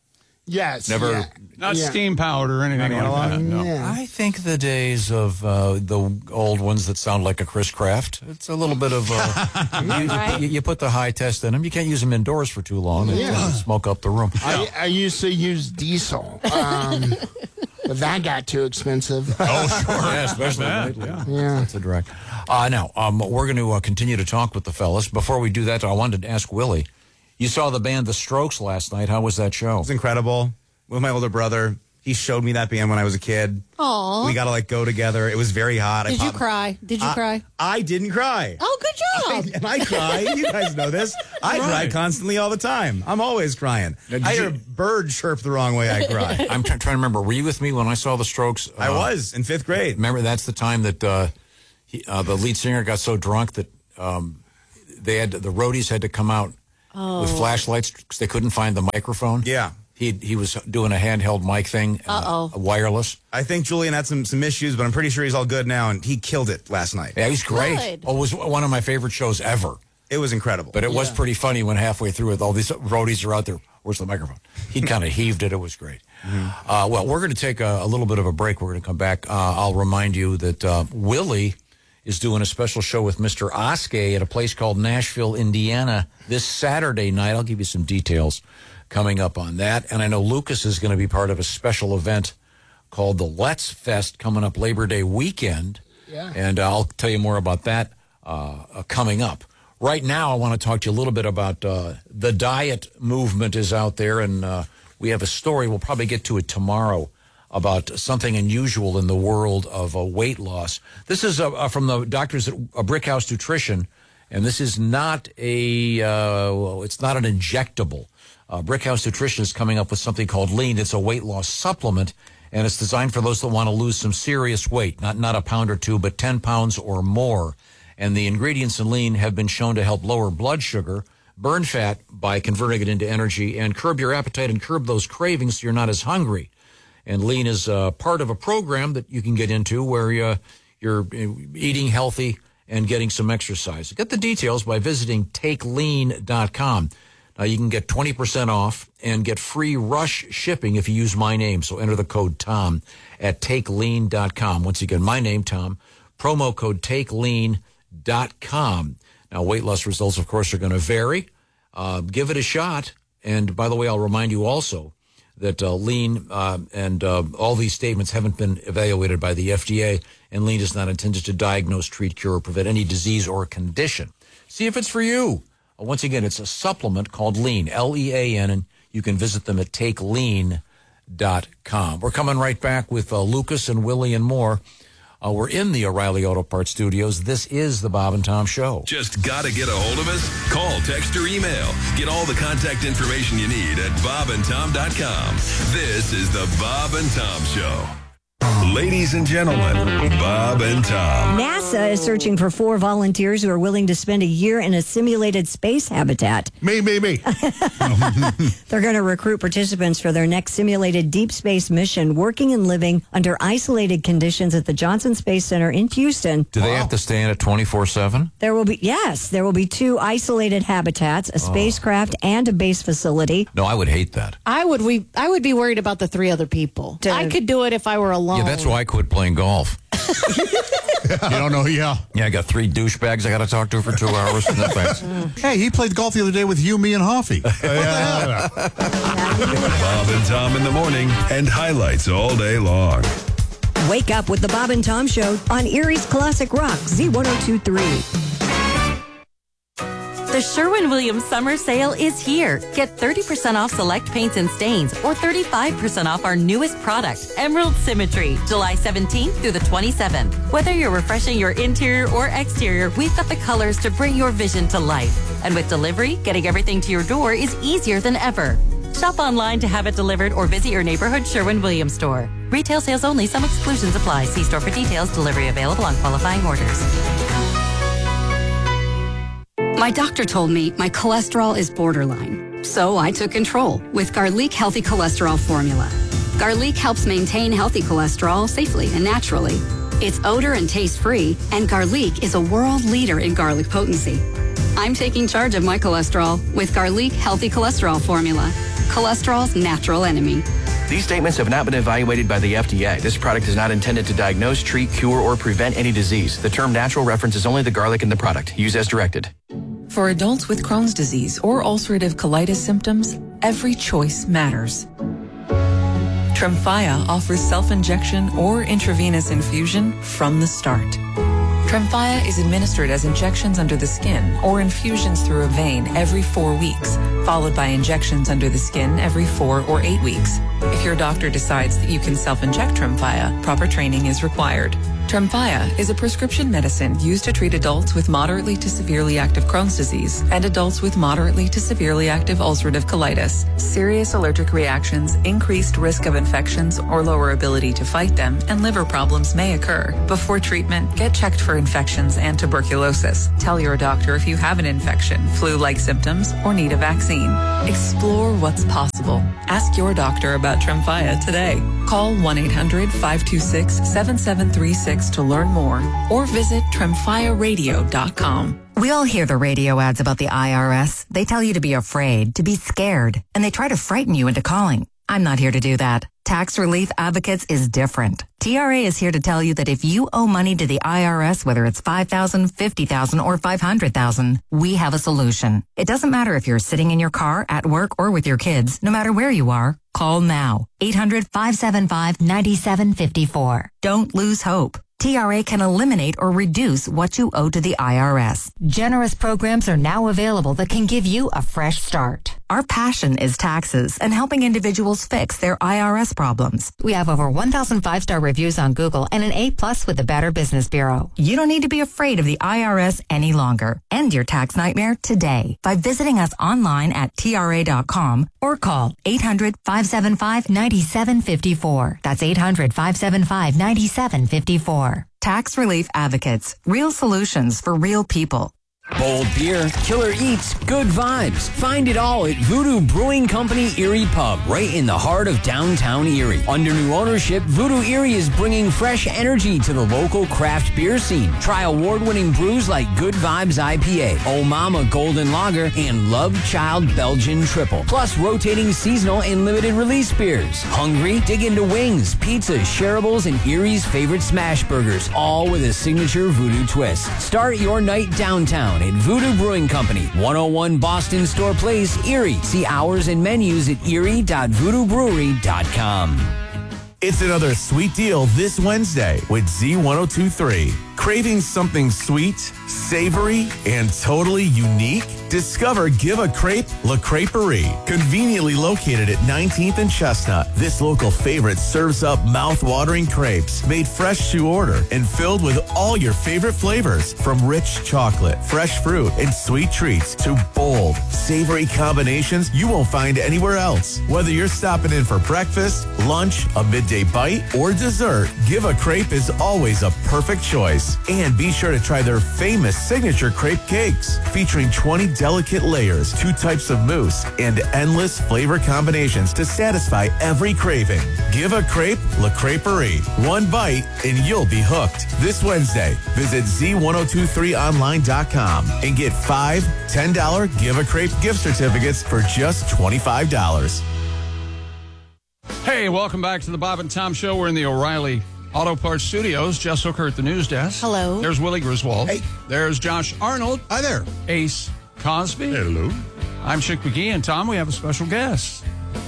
S22: Yes.
S4: Never,
S22: yeah.
S4: not
S22: yeah.
S4: steam powered or anything like
S22: analog?
S4: that. No.
S22: Yeah.
S2: I think the days of uh, the old ones that sound like a Chris Craft, it's a little bit of, uh, you,
S22: Right.
S2: you, you put the high test in them. You can't use them indoors for too long.
S22: Yeah.
S2: It'll smoke up the room.
S22: I, I used to use diesel, um, but that got too expensive.
S2: Oh, sure. Yeah, especially lately. Yeah.
S22: Yeah.
S2: That's a drag. Uh, now, um, we're going to uh, continue to talk with the fellas. Before we do that, I wanted to ask Willie. You saw the band The Strokes last night. How was that show?
S5: It was incredible. With my older brother, he showed me that band when I was a kid.
S3: Aw.
S5: We got to like go together. It was very hot.
S3: Did
S5: I
S3: you
S5: popped-
S3: cry? Did you
S5: I-
S3: cry?
S5: I didn't cry.
S3: Oh, good job.
S5: I, and I cry. You guys know this. I
S2: Right.
S5: cry constantly all the time. I'm always crying.
S2: did
S5: I hear
S2: you-
S5: a bird chirp the wrong way, I cry.
S2: I'm try- trying to remember. Were you with me when I saw The Strokes? Uh,
S5: I was in fifth grade.
S2: Remember, that's the time that uh, he, uh, the lead singer got so drunk that um, they had to, the roadies had to come out
S3: Oh.
S2: with flashlights because they couldn't find the microphone.
S5: Yeah.
S2: He he was doing a handheld mic thing, uh,
S3: Uh-oh.
S2: wireless.
S5: I think Julian had some, some issues, but I'm pretty sure he's all good now, and he killed it last night.
S2: Yeah, he was great.
S3: Good.
S2: Oh, it was one of my favorite shows ever.
S5: It was incredible.
S2: But it was pretty funny when halfway through it, all these roadies are out there. Where's the microphone? He kind of heaved it. It was great. Uh, well, we're going to take a, a little bit of a break. We're going to come back. Uh, I'll remind you that uh, Willie is doing a special show with Mister Oskay at a place called Nashville, Indiana this Saturday night. I'll give you some details coming up on that. And I know Lucas is going to be part of a special event called the Let's Fest coming up Labor Day weekend.
S22: Yeah.
S2: And uh, I'll tell you more about that uh, uh, coming up. Right now, I want to talk to you a little bit about uh, the diet movement is out there, and uh, we have a story. We'll probably get to it tomorrow about something unusual in the world of uh, weight loss. This is uh, uh, from the doctors at uh, Brickhouse Nutrition, and this is not a, uh, well, it's not an injectable. Uh, Brickhouse Nutrition is coming up with something called Lean. It's a weight loss supplement, and it's designed for those that want to lose some serious weight, not not a pound or two, but ten pounds or more. And the ingredients in Lean have been shown to help lower blood sugar, burn fat by converting it into energy, and curb your appetite and curb those cravings so you're not as hungry. And Lean is uh, part of a program that you can get into where uh, you're eating healthy and getting some exercise. Get the details by visiting take lean dot com. Now, you can get twenty percent off and get free rush shipping if you use my name. So enter the code TOM at take lean dot com. Once again, my name, Tom, promo code take lean dot com. Now, weight loss results, of course, are going to vary. Uh, give it a shot. And by the way, I'll remind you also that uh, Lean uh, and uh, all these statements haven't been evaluated by the F D A, and Lean is not intended to diagnose, treat, cure, or prevent any disease or condition. See if it's for you. Uh, once again, it's a supplement called Lean, L E A N, and you can visit them at take lean dot com. We're coming right back with uh, Lucas and Willie and more. Uh, we're in the O'Reilly Auto Parts studios. This is the Bob and Tom Show.
S6: Just got to get a hold of us? Call, text, or email. Get all the contact information you need at bob and tom dot com. This is the Bob and Tom Show. Ladies and gentlemen, Bob and Tom.
S12: NASA is searching for four volunteers who are willing to spend a year in a simulated space habitat.
S1: Me, me, me.
S12: They're going to recruit participants for their next simulated deep space mission, working and living under isolated conditions at the Johnson Space Center in Houston.
S2: Do they have to stay in it twenty-four seven?
S12: There will be, yes, there will be two isolated habitats, a spacecraft and a base facility.
S2: No, I would hate that.
S3: I would we I would be worried about the three other people. I could do it if I were alone.
S2: Yeah, that's why I quit playing golf.
S1: You don't know, yeah.
S2: Yeah, I got three douchebags I got to talk to for two hours. No thanks.
S1: Hey, he played golf the other day with you, me, and Hoffy.
S6: Bob and Tom in the morning and highlights all day long.
S12: Wake up with the Bob and Tom Show on Erie's Classic Rock, Z ten twenty-three.
S13: The Sherwin-Williams summer sale is here. Get thirty percent off select paints and stains or thirty-five percent off our newest product, Emerald Symmetry, July seventeenth through the twenty-seventh. Whether you're refreshing your interior or exterior, we've got the colors to bring your vision to life. And with delivery, getting everything to your door is easier than ever. Shop online to have it delivered or visit your neighborhood Sherwin-Williams store. Retail sales only. Some exclusions apply. See store for details. Delivery available on qualifying orders.
S14: My doctor told me my cholesterol is borderline, so I took control with Garlic Healthy Cholesterol Formula. Garlic helps maintain healthy cholesterol safely and naturally. It's odor and taste-free, and Garlic is a world leader in garlic potency. I'm taking charge of my cholesterol with Garlic Healthy Cholesterol Formula. cholesterol's natural enemy.
S11: These statements have not been evaluated by the F D A. This product is not intended to diagnose, treat, cure, or prevent any disease. The term natural references only the garlic in the product. Use as directed.
S15: For adults with Crohn's disease or ulcerative colitis symptoms, every choice matters. Tremfya offers self-injection or intravenous infusion from the start. Tremfya is administered as injections under the skin or infusions through a vein every four weeks, followed by injections under the skin every four or eight weeks. If your doctor decides that you can self-inject Tremfya, proper training is required. Tremfya is a prescription medicine used to treat adults with moderately to severely active Crohn's disease and adults with moderately to severely active ulcerative colitis. Serious allergic reactions, increased risk of infections or lower ability to fight them, and liver problems may occur. Before treatment, get checked for infections and tuberculosis. Tell your doctor if you have an infection, flu-like symptoms, or need a vaccine. Explore what's possible. Ask your doctor about Tremfya today. Call one eight hundred five two six seven seven three six to learn more or visit tremfya radio dot com.
S16: We all hear the radio ads about the I R S. They tell you to be afraid, to be scared, and they try to frighten you into calling. I'm not here to do that. Tax Relief Advocates is different. T R A is here to tell you that if you owe money to the I R S, whether it's five thousand dollars, fifty thousand dollars, or five hundred thousand dollars, we have a solution. It doesn't matter if you're sitting in your car, at work, or with your kids. No matter where you are, call now. eight hundred five seven five nine seven five four. Don't lose hope. T R A can eliminate or reduce what you owe to the I R S. Generous programs are now available that can give you a fresh start. Our passion is taxes and helping individuals fix their I R S problems. We have over one thousand five-star reviews on Google and an A plus with the Better Business Bureau. You don't need to be afraid of the I R S any longer. End your tax nightmare today by visiting us online at T R A dot com or call eight hundred five seven five nine seven five four. That's eight hundred five seven five nine seven five four. Tax Relief Advocates. Real solutions for real people.
S17: Bold beer, killer eats, good vibes. Find it all at Voodoo Brewing Company Erie Pub, right in the heart of downtown Erie. Under new ownership, Voodoo Erie is bringing fresh energy to the local craft beer scene. Try award-winning brews like Good Vibes I P A, Oh Mama Golden Lager, and Love Child Belgian Triple. Plus rotating seasonal and limited release beers. Hungry? Dig into wings, pizzas, shareables, and Erie's favorite smash burgers, all with a signature Voodoo twist. Start your night downtown at Voodoo Brewing Company, one oh one Boston Store Place, Erie. See hours and menus at erie dot voodoo brewery dot com.
S24: It's another sweet deal this Wednesday with Z ten twenty-three. Craving something sweet, savory, and totally unique? Discover Give a Crepe La Creperie. Conveniently located at nineteenth and Chestnut, this local favorite serves up mouth-watering crepes made fresh to order and filled with all your favorite flavors, from rich chocolate, fresh fruit, and sweet treats to bold, savory combinations you won't find anywhere else. Whether you're stopping in for breakfast, lunch, a midday bite, or dessert, Give a Crepe is always a perfect choice. And be sure to try their famous signature crepe cakes, featuring twenty delicate layers, two types of mousse, and endless flavor combinations to satisfy every craving. Give a Crepe La Creperie. One bite and you'll be hooked. This Wednesday, visit Z ten twenty-three online dot com and get five ten dollar Give a Crepe gift certificates for just twenty-five dollars.
S4: Hey, welcome back to the Bob and Tom Show. We're in the O'Reilly Auto Parts Studios. Jess Hooker at the news desk.
S3: Hello.
S4: There's Willie Griswold.
S1: Hey.
S4: There's Josh Arnold.
S1: Hi there.
S4: Ace Cosby.
S1: Hello.
S4: I'm Chick McGee, and Tom, we have a special guest.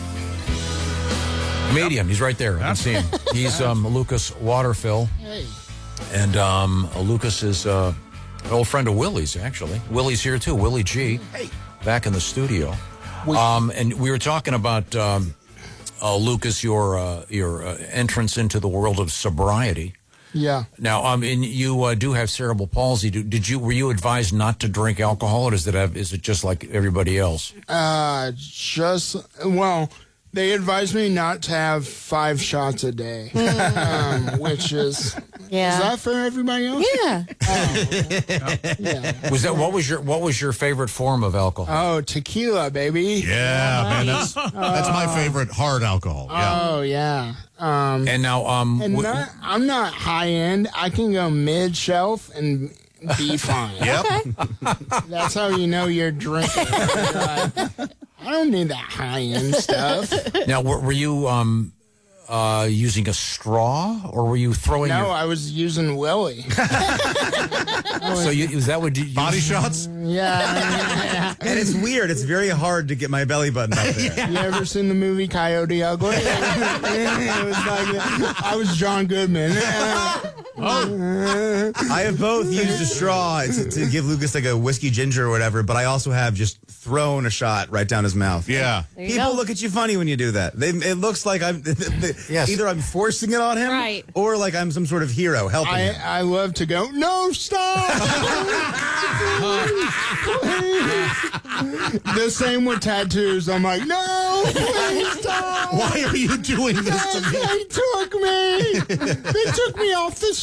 S2: Comedian. He's right there. I can see him. He's um, Lucas Waterfill.
S22: Hey.
S2: And um, Lucas is uh, an old friend of Willie's, actually. Willie's here, too. Willie G.
S22: Hey.
S2: Back in the studio. Um, and we were talking about... Um, Uh, Lucas, your uh, your uh, entrance into the world of sobriety.
S22: Yeah.
S2: Now, um, and you uh, do have cerebral palsy. Do, did you were you advised not to drink alcohol, or does it have? Is it just like everybody else?
S22: Uh, just well, they advised me not to have five shots a day, um, which is
S3: Yeah.
S22: is that for everybody else?
S3: Yeah.
S22: Oh, yeah.
S2: Was that what was your what was your favorite form of alcohol?
S22: Oh, tequila, baby.
S1: Yeah, man, that's that's my favorite hard alcohol. Yeah.
S22: Oh yeah. Um,
S2: and now, um,
S22: and
S2: w-
S22: not, I'm not high end. I can go mid shelf and be fine.
S1: Yep.
S22: That's how you know you're drinking. You're like, I don't need that high-end stuff.
S2: Now, were, were you um, uh, using a straw, or were you throwing?
S22: No,
S2: your...
S22: I was using Willie.
S2: So you, is that what you
S1: body shots?
S22: Yeah.
S5: And it's weird. It's very hard to get my belly button up there.
S22: You ever seen the movie Coyote Ugly? It was like, I was John Goodman.
S5: I have both used a straw to, to give Lucas like a whiskey ginger or whatever, but I also have just thrown a shot right down his mouth.
S1: Yeah.
S5: People
S3: go.
S5: look at you funny when you do that. They, it looks like I'm
S2: Yes.
S5: either I'm forcing it on him,
S3: Right.
S5: or like I'm some sort of hero helping
S22: I,
S5: him.
S22: I love to go, no, stop! The same with tattoos. I'm like, no, please stop!
S1: Why are you doing this to me?
S22: They took me! They took me off the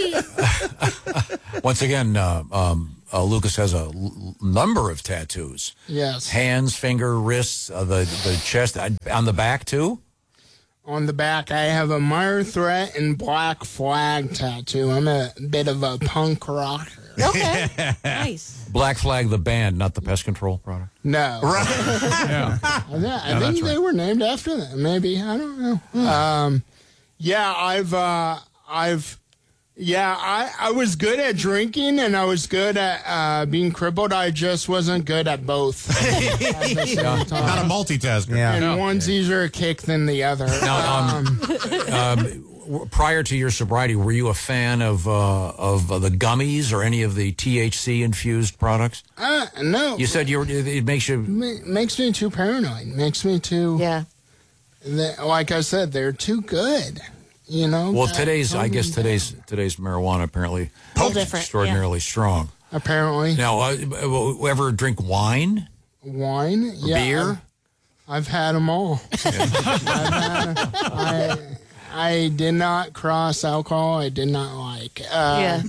S22: street!
S2: Once again, uh, um, uh, Lucas has a l- number of tattoos.
S22: Yes.
S2: Hands, finger, wrists, uh, the the chest, uh, on the back too.
S22: On the back, I have a Meyer Threat and Black Flag tattoo. I'm a bit of a punk rocker.
S3: Okay. Nice.
S2: Black Flag, the band, not the pest control product.
S22: No.
S1: Right.
S4: Yeah.
S22: I, th- I
S4: Yeah,
S22: think
S4: that's
S22: they
S4: right.
S22: were named after them. Maybe. I don't know. Um, yeah, I've, uh, I've, yeah, I, I was good at drinking and I was good at uh, being crippled. I just wasn't good at both. At the same
S1: Not
S22: time.
S1: a multitasker.
S5: Yeah.
S22: And
S4: No.
S22: one's easier a kick than the other.
S2: Now, um, um, w- prior to your sobriety, were you a fan of uh, of uh, the gummies or any of the T H C infused products?
S22: Uh, no.
S2: You said you were, it makes you.
S22: Ma- makes me too paranoid. Makes me too.
S3: Yeah.
S22: Th- like I said, they're too good. You know.
S2: Well,
S22: Uh,
S2: today's I
S22: calm
S2: guess
S22: them
S2: today's today's marijuana apparently
S3: Whole different,
S2: extraordinarily strong.
S22: down. Apparently.
S2: Now, uh, ever drink wine?
S22: Wine.
S2: Or
S22: Yeah.
S2: beer?
S22: I've, I've had them all. I've had, I I did not cross alcohol. I did not like. Uh,
S3: Yeah.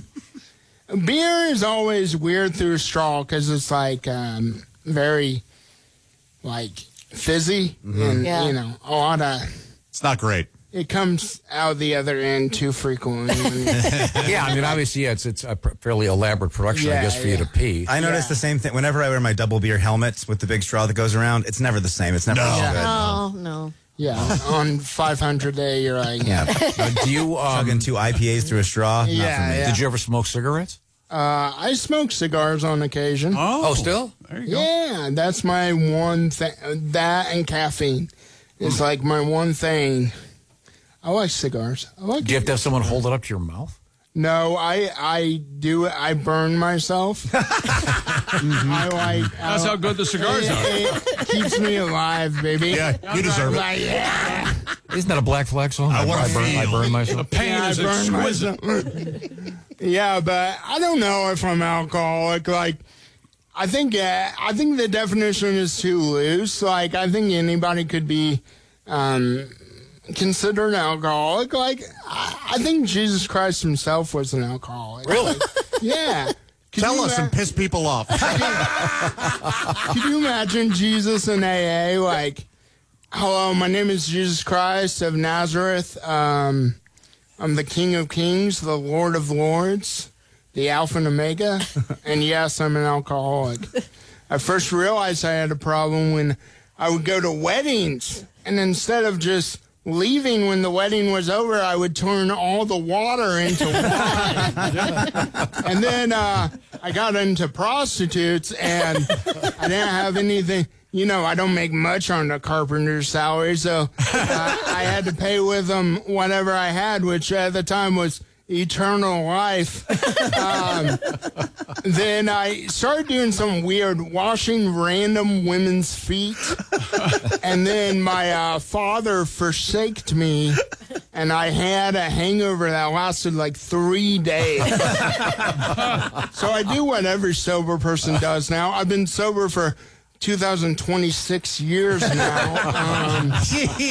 S22: Beer is always weird through a straw because it's like um, very like fizzy and
S3: Yeah.
S22: you know a lot of.
S1: It's not great.
S22: It comes out the other end too frequently.
S2: Yeah, I mean, obviously, yeah, it's it's a pr- fairly elaborate production, I
S22: Yeah,
S2: guess, for you
S22: yeah.
S2: to pee.
S5: I notice the same thing whenever I wear my double beer helmet with the big straw that goes around. It's never the same. It's never as good.
S3: Oh, no.
S22: Yeah, on five hundred day, you're like,
S5: Yeah,
S2: Uh, do you um,
S5: chugging two I P As through a straw. Not
S22: Yeah,
S5: for me.
S22: yeah.
S2: Did you ever smoke cigarettes?
S22: uh, I smoke cigars on occasion.
S2: Oh, still?
S4: There you go.
S22: Yeah, that's my one thing. That and caffeine is like my one thing. I like cigars. I like.
S2: Do you have to have someone hold it up to your mouth?
S22: No, I I do it. I burn myself. I like.
S4: That's
S22: I,
S4: how good the cigars
S22: it,
S4: are.
S22: It keeps me alive, baby.
S1: Yeah, you deserve it.
S22: Like, yeah.
S2: Isn't that a Black Flag song?
S1: I wanna
S2: burn, I
S1: feel.
S2: burn
S4: The
S2: myself.
S4: pain
S22: Yeah,
S4: is
S22: I burn
S4: exquisite.
S22: myself. Yeah, but I don't know if I'm alcoholic. Like, I think uh, I think the definition is too loose. Like, I think anybody could be um, considered an alcoholic. Like, I, I think Jesus Christ himself was an alcoholic.
S2: Really?
S22: Like, yeah. Could
S1: Tell
S22: you
S1: us
S22: ima-
S1: and piss people off.
S22: Could you imagine Jesus in A A? Like, hello, my name is Jesus Christ of Nazareth. Um, I'm the King of Kings, the Lord of Lords, the Alpha and Omega. And yes, I'm an alcoholic. I first realized I had a problem when I would go to weddings, and instead of just leaving when the wedding was over, I would turn all the water into wine. And then uh, I got into prostitutes, and I didn't have anything. You know, I don't make much on the carpenter's salary, so uh, I had to pay with them whatever I had, which at the time was eternal life. Um, then I started doing some weird washing random women's feet. And then my uh, father forsaked me, and I had a hangover that lasted like three days. So I do what every sober person does now. I've been sober for two thousand twenty-six years now. Um,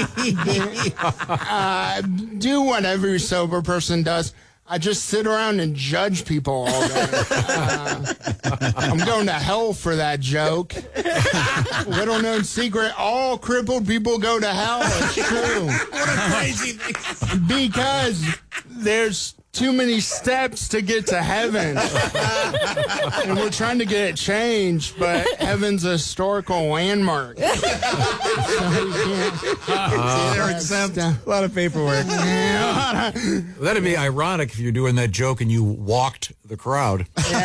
S22: uh, do what every sober person does. I just sit around and judge people all day. Uh, I'm going to hell for that joke. Little known secret, all crippled people go to hell. It's true.
S1: What a crazy thing.
S22: Because there's too many steps to get to heaven. And we're trying to get it changed, but heaven's a historical landmark. So you can't-
S2: Uh,
S22: They're exempt.
S5: A lot of paperwork.
S2: That'd be ironic if you're doing that joke and you walked the crowd.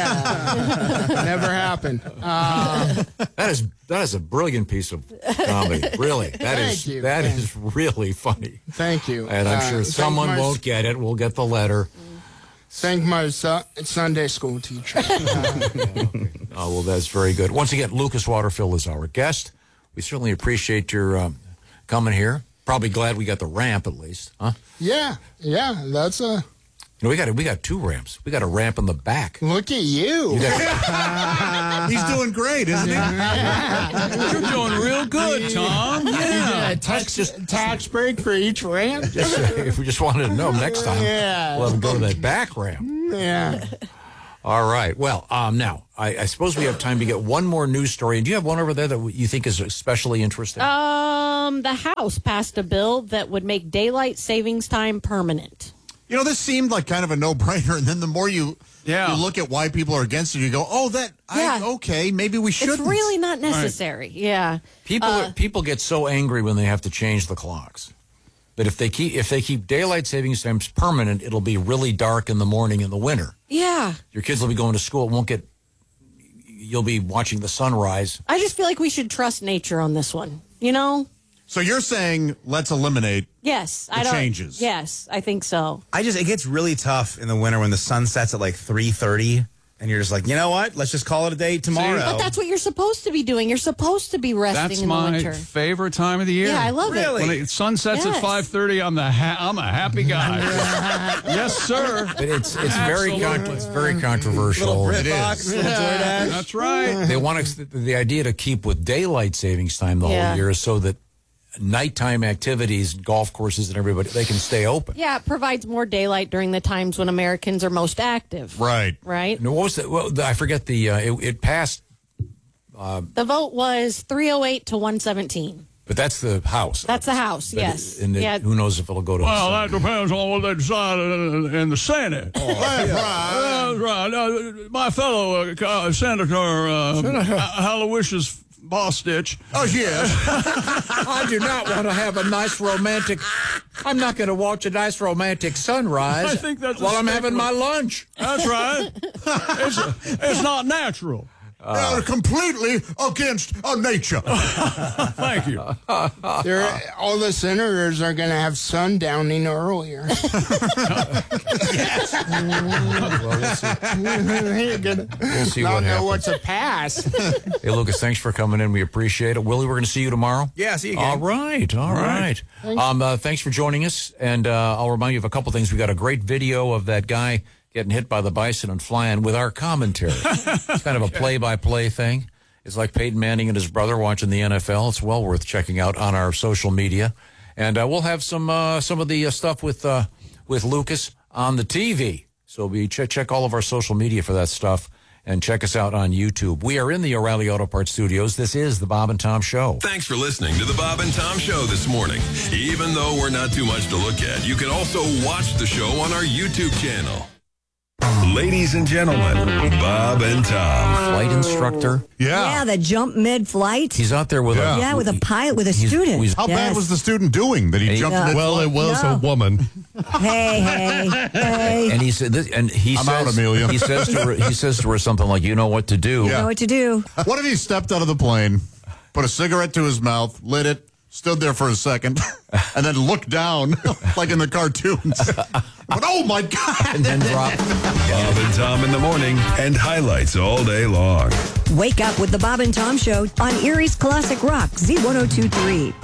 S22: Yeah. Never happened. Uh,
S2: That is that is a brilliant piece of comedy. Really, that
S22: Thank
S2: is
S22: you.
S2: that
S22: Thank
S2: is really funny.
S22: Thank you.
S2: And I'm
S22: Uh,
S2: sure
S22: thank
S2: someone
S22: my-
S2: won't get it. We'll get the letter.
S22: Thank my su- Sunday school teacher. Uh,
S2: Oh, well, that's very good. Once again, Lucas Waterfill is our guest. We certainly appreciate your um, coming here. Probably glad we got the ramp at least, huh?
S22: yeah, yeah, that's a.
S2: You know, we got we got two ramps. We got a ramp in the back.
S22: Look at you.
S2: You got-
S1: He's doing great, isn't he?
S4: You're doing real good, Tom.
S22: You
S4: Yeah.
S22: did a tax, tax break for each ramp?
S2: Just, uh, if we just wanted to know next time,
S22: Yeah.
S2: we'll have to go to that back ramp.
S22: Yeah.
S2: All right. Well, um, now, I, I suppose we have time to get one more news story. And do you have one over there that you think is especially interesting?
S3: Um, the House passed a bill that would make daylight savings time permanent.
S1: You know, this seemed like kind of a no-brainer, and then the more you
S4: Yeah.
S1: you look at why people are against it, you go, "Oh, that
S3: Yeah.
S1: I, okay, maybe we shouldn't."
S3: It's really not necessary. Yeah.
S2: People
S3: Uh,
S2: people get so angry when they have to change the clocks. But if they keep if they keep daylight savings times permanent, it'll be really dark in the morning in the winter.
S3: Yeah.
S2: Your kids will be going to school. It won't get. You'll be watching the sunrise.
S3: I just feel like we should trust nature on this one. You know?
S1: So you're saying let's eliminate
S3: Yes.
S1: the
S3: I don't.
S1: changes.
S3: Yes, I think so.
S5: I just, it gets really tough in the winter when the sun sets at like three thirty and you're just like, you know what? Let's just call it a day tomorrow.
S3: But that's what you're supposed to be doing. You're supposed to be resting
S4: That's
S3: in the
S4: my
S3: winter.
S4: favorite time of the year.
S3: Yeah, I love it.
S4: When it sun sets
S3: Yes.
S4: at five thirty, I'm the ha- I'm a happy guy. Yes, sir.
S2: But it's it's very con-
S4: Absolutely.
S2: it's very controversial.
S5: Little
S2: It
S5: BritBox,
S2: is.
S5: little DoorDash.
S4: That's right.
S2: They want us, the idea to keep with daylight savings time the
S3: Yeah.
S2: whole year, so that nighttime activities, golf courses, and everybody they can stay open.
S3: Yeah, it provides more daylight during the times when Americans are most active.
S1: Right.
S3: Right?
S2: And what was the, well, the- I forget the uh, it, it passed,
S3: The vote was three oh eight to one seventeen.
S2: but that's the House.
S3: That's the House,
S2: But
S3: yes.
S2: it- and it-
S3: yeah.
S2: who knows if it'll go to.
S4: Well,
S2: the
S4: that depends on what they decide in, in the Senate.
S1: Oh, That's right.
S4: That's right. Uh, my fellow uh, uh, Senator uh, Aloysius Bostitch.
S1: Oh yes.
S2: I do not want to have a nice romantic. I'm not going to watch a nice romantic sunrise
S4: I think that's a
S2: while I'm having
S4: statement.
S2: my lunch.
S4: That's right. It's, it's not natural.
S1: They're completely against uh, nature.
S4: Thank you.
S22: They're, all the senators are going to have sundowning earlier.
S2: Well, we'll see.
S22: You're gonna
S2: We'll see
S22: not
S2: what
S22: know what
S2: happens.
S22: to pass.
S2: Hey, Lucas, thanks for coming in. We appreciate it. Willie, we're going to see you tomorrow.
S5: Yeah, see you again.
S2: All right, all right.
S22: Thanks.
S2: Um, uh, thanks for joining us, and uh, I'll remind you of a couple things. We got a great video of that guy getting hit by the bison and flying with our commentary. It's kind of a play-by-play thing. It's like Peyton Manning and his brother watching the N F L. It's well worth checking out on our social media, and uh, we'll have some uh, some of the uh, stuff with uh, with Lucas on the T V. So be check check all of our social media for that stuff. And check us out on YouTube. We are in the O'Reilly Auto Parts studios. This is the Bob and Tom Show.
S6: Thanks for listening to the Bob and Tom Show this morning. Even though we're not too much to look at, you can also watch the show on our YouTube channel. Ladies and gentlemen, Bob and Tom.
S2: Flight instructor.
S12: Yeah, the jump mid-flight.
S2: He's out there with
S1: Yeah.
S2: a
S12: Yeah, with a pilot, with a student.
S2: he's-
S1: How bad
S12: Yes.
S1: was the student doing that he
S2: Hey,
S1: jumped
S12: Yeah.
S1: in?
S24: Well, it was
S12: No.
S24: a woman.
S12: Hey, hey, hey.
S2: and he said this, and he
S1: I'm
S2: says
S1: out, Amelia.
S2: he says to her, he says to her something like, "You know what to do."
S12: You know what to do.
S1: What if he stepped out of the plane, put a cigarette to his mouth, lit it, stood there for a second, and then looked down like in the cartoons? But oh my God!
S2: And then drop.
S6: Bob and Tom in the morning and highlights all day long.
S12: Wake up with the Bob and Tom Show on Erie's Classic Rock, Z ten twenty-three.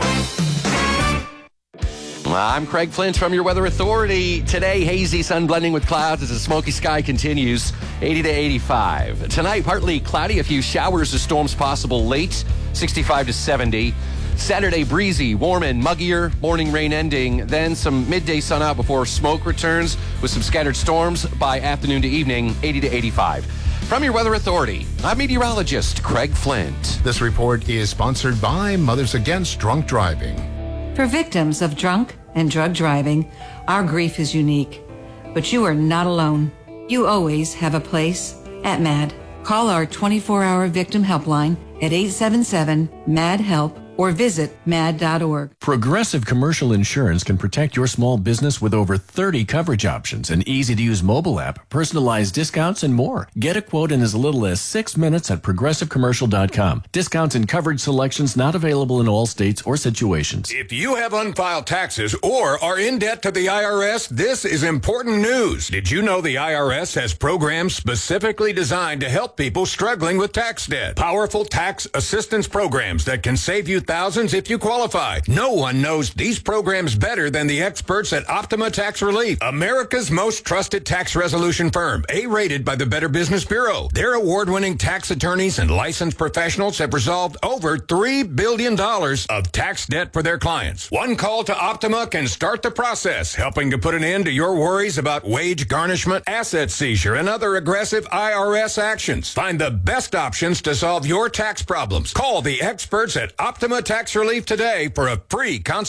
S7: I'm Craig Flint from your Weather Authority. Today, hazy sun blending with clouds as the smoky sky continues, eighty to eighty-five. Tonight, partly cloudy, a few showers or storms possible late, sixty-five to seventy. Saturday, breezy, warm and muggier, morning rain ending, then some midday sun out before smoke returns with some scattered storms by afternoon to evening, eighty to eighty-five. From your Weather Authority, I'm meteorologist Craig Flint.
S8: This report is sponsored by Mothers Against Drunk Driving.
S9: For victims of drunk and drug driving, our grief is unique. but you are not alone. You always have a place at MAD. Call our twenty-four hour victim helpline at eight seven seven, M A D, HELP or visit mad dot org.
S19: Progressive Commercial Insurance can protect your small business with over thirty coverage options, an easy-to-use mobile app, personalized discounts, and more. Get a quote in as little as six minutes at progressive commercial dot com. Discounts and coverage selections not available in all states or situations.
S20: If you have unfiled taxes or are in debt to the I R S, this is important news. Did you know the I R S has programs specifically designed to help people struggling with tax debt? Powerful tax assistance programs that can save you thousands if you qualify. No one knows these programs better than the experts at Optima Tax Relief, America's most trusted tax resolution firm, A-rated by the Better Business Bureau. Their award-winning tax attorneys and licensed professionals have resolved over three billion dollars of tax debt for their clients. One call to Optima can start the process, helping to put an end to your worries about wage garnishment, asset seizure, and other aggressive I R S actions. Find the best options to solve your tax problems. Call the experts at Optima Tax Relief today for a free consultation.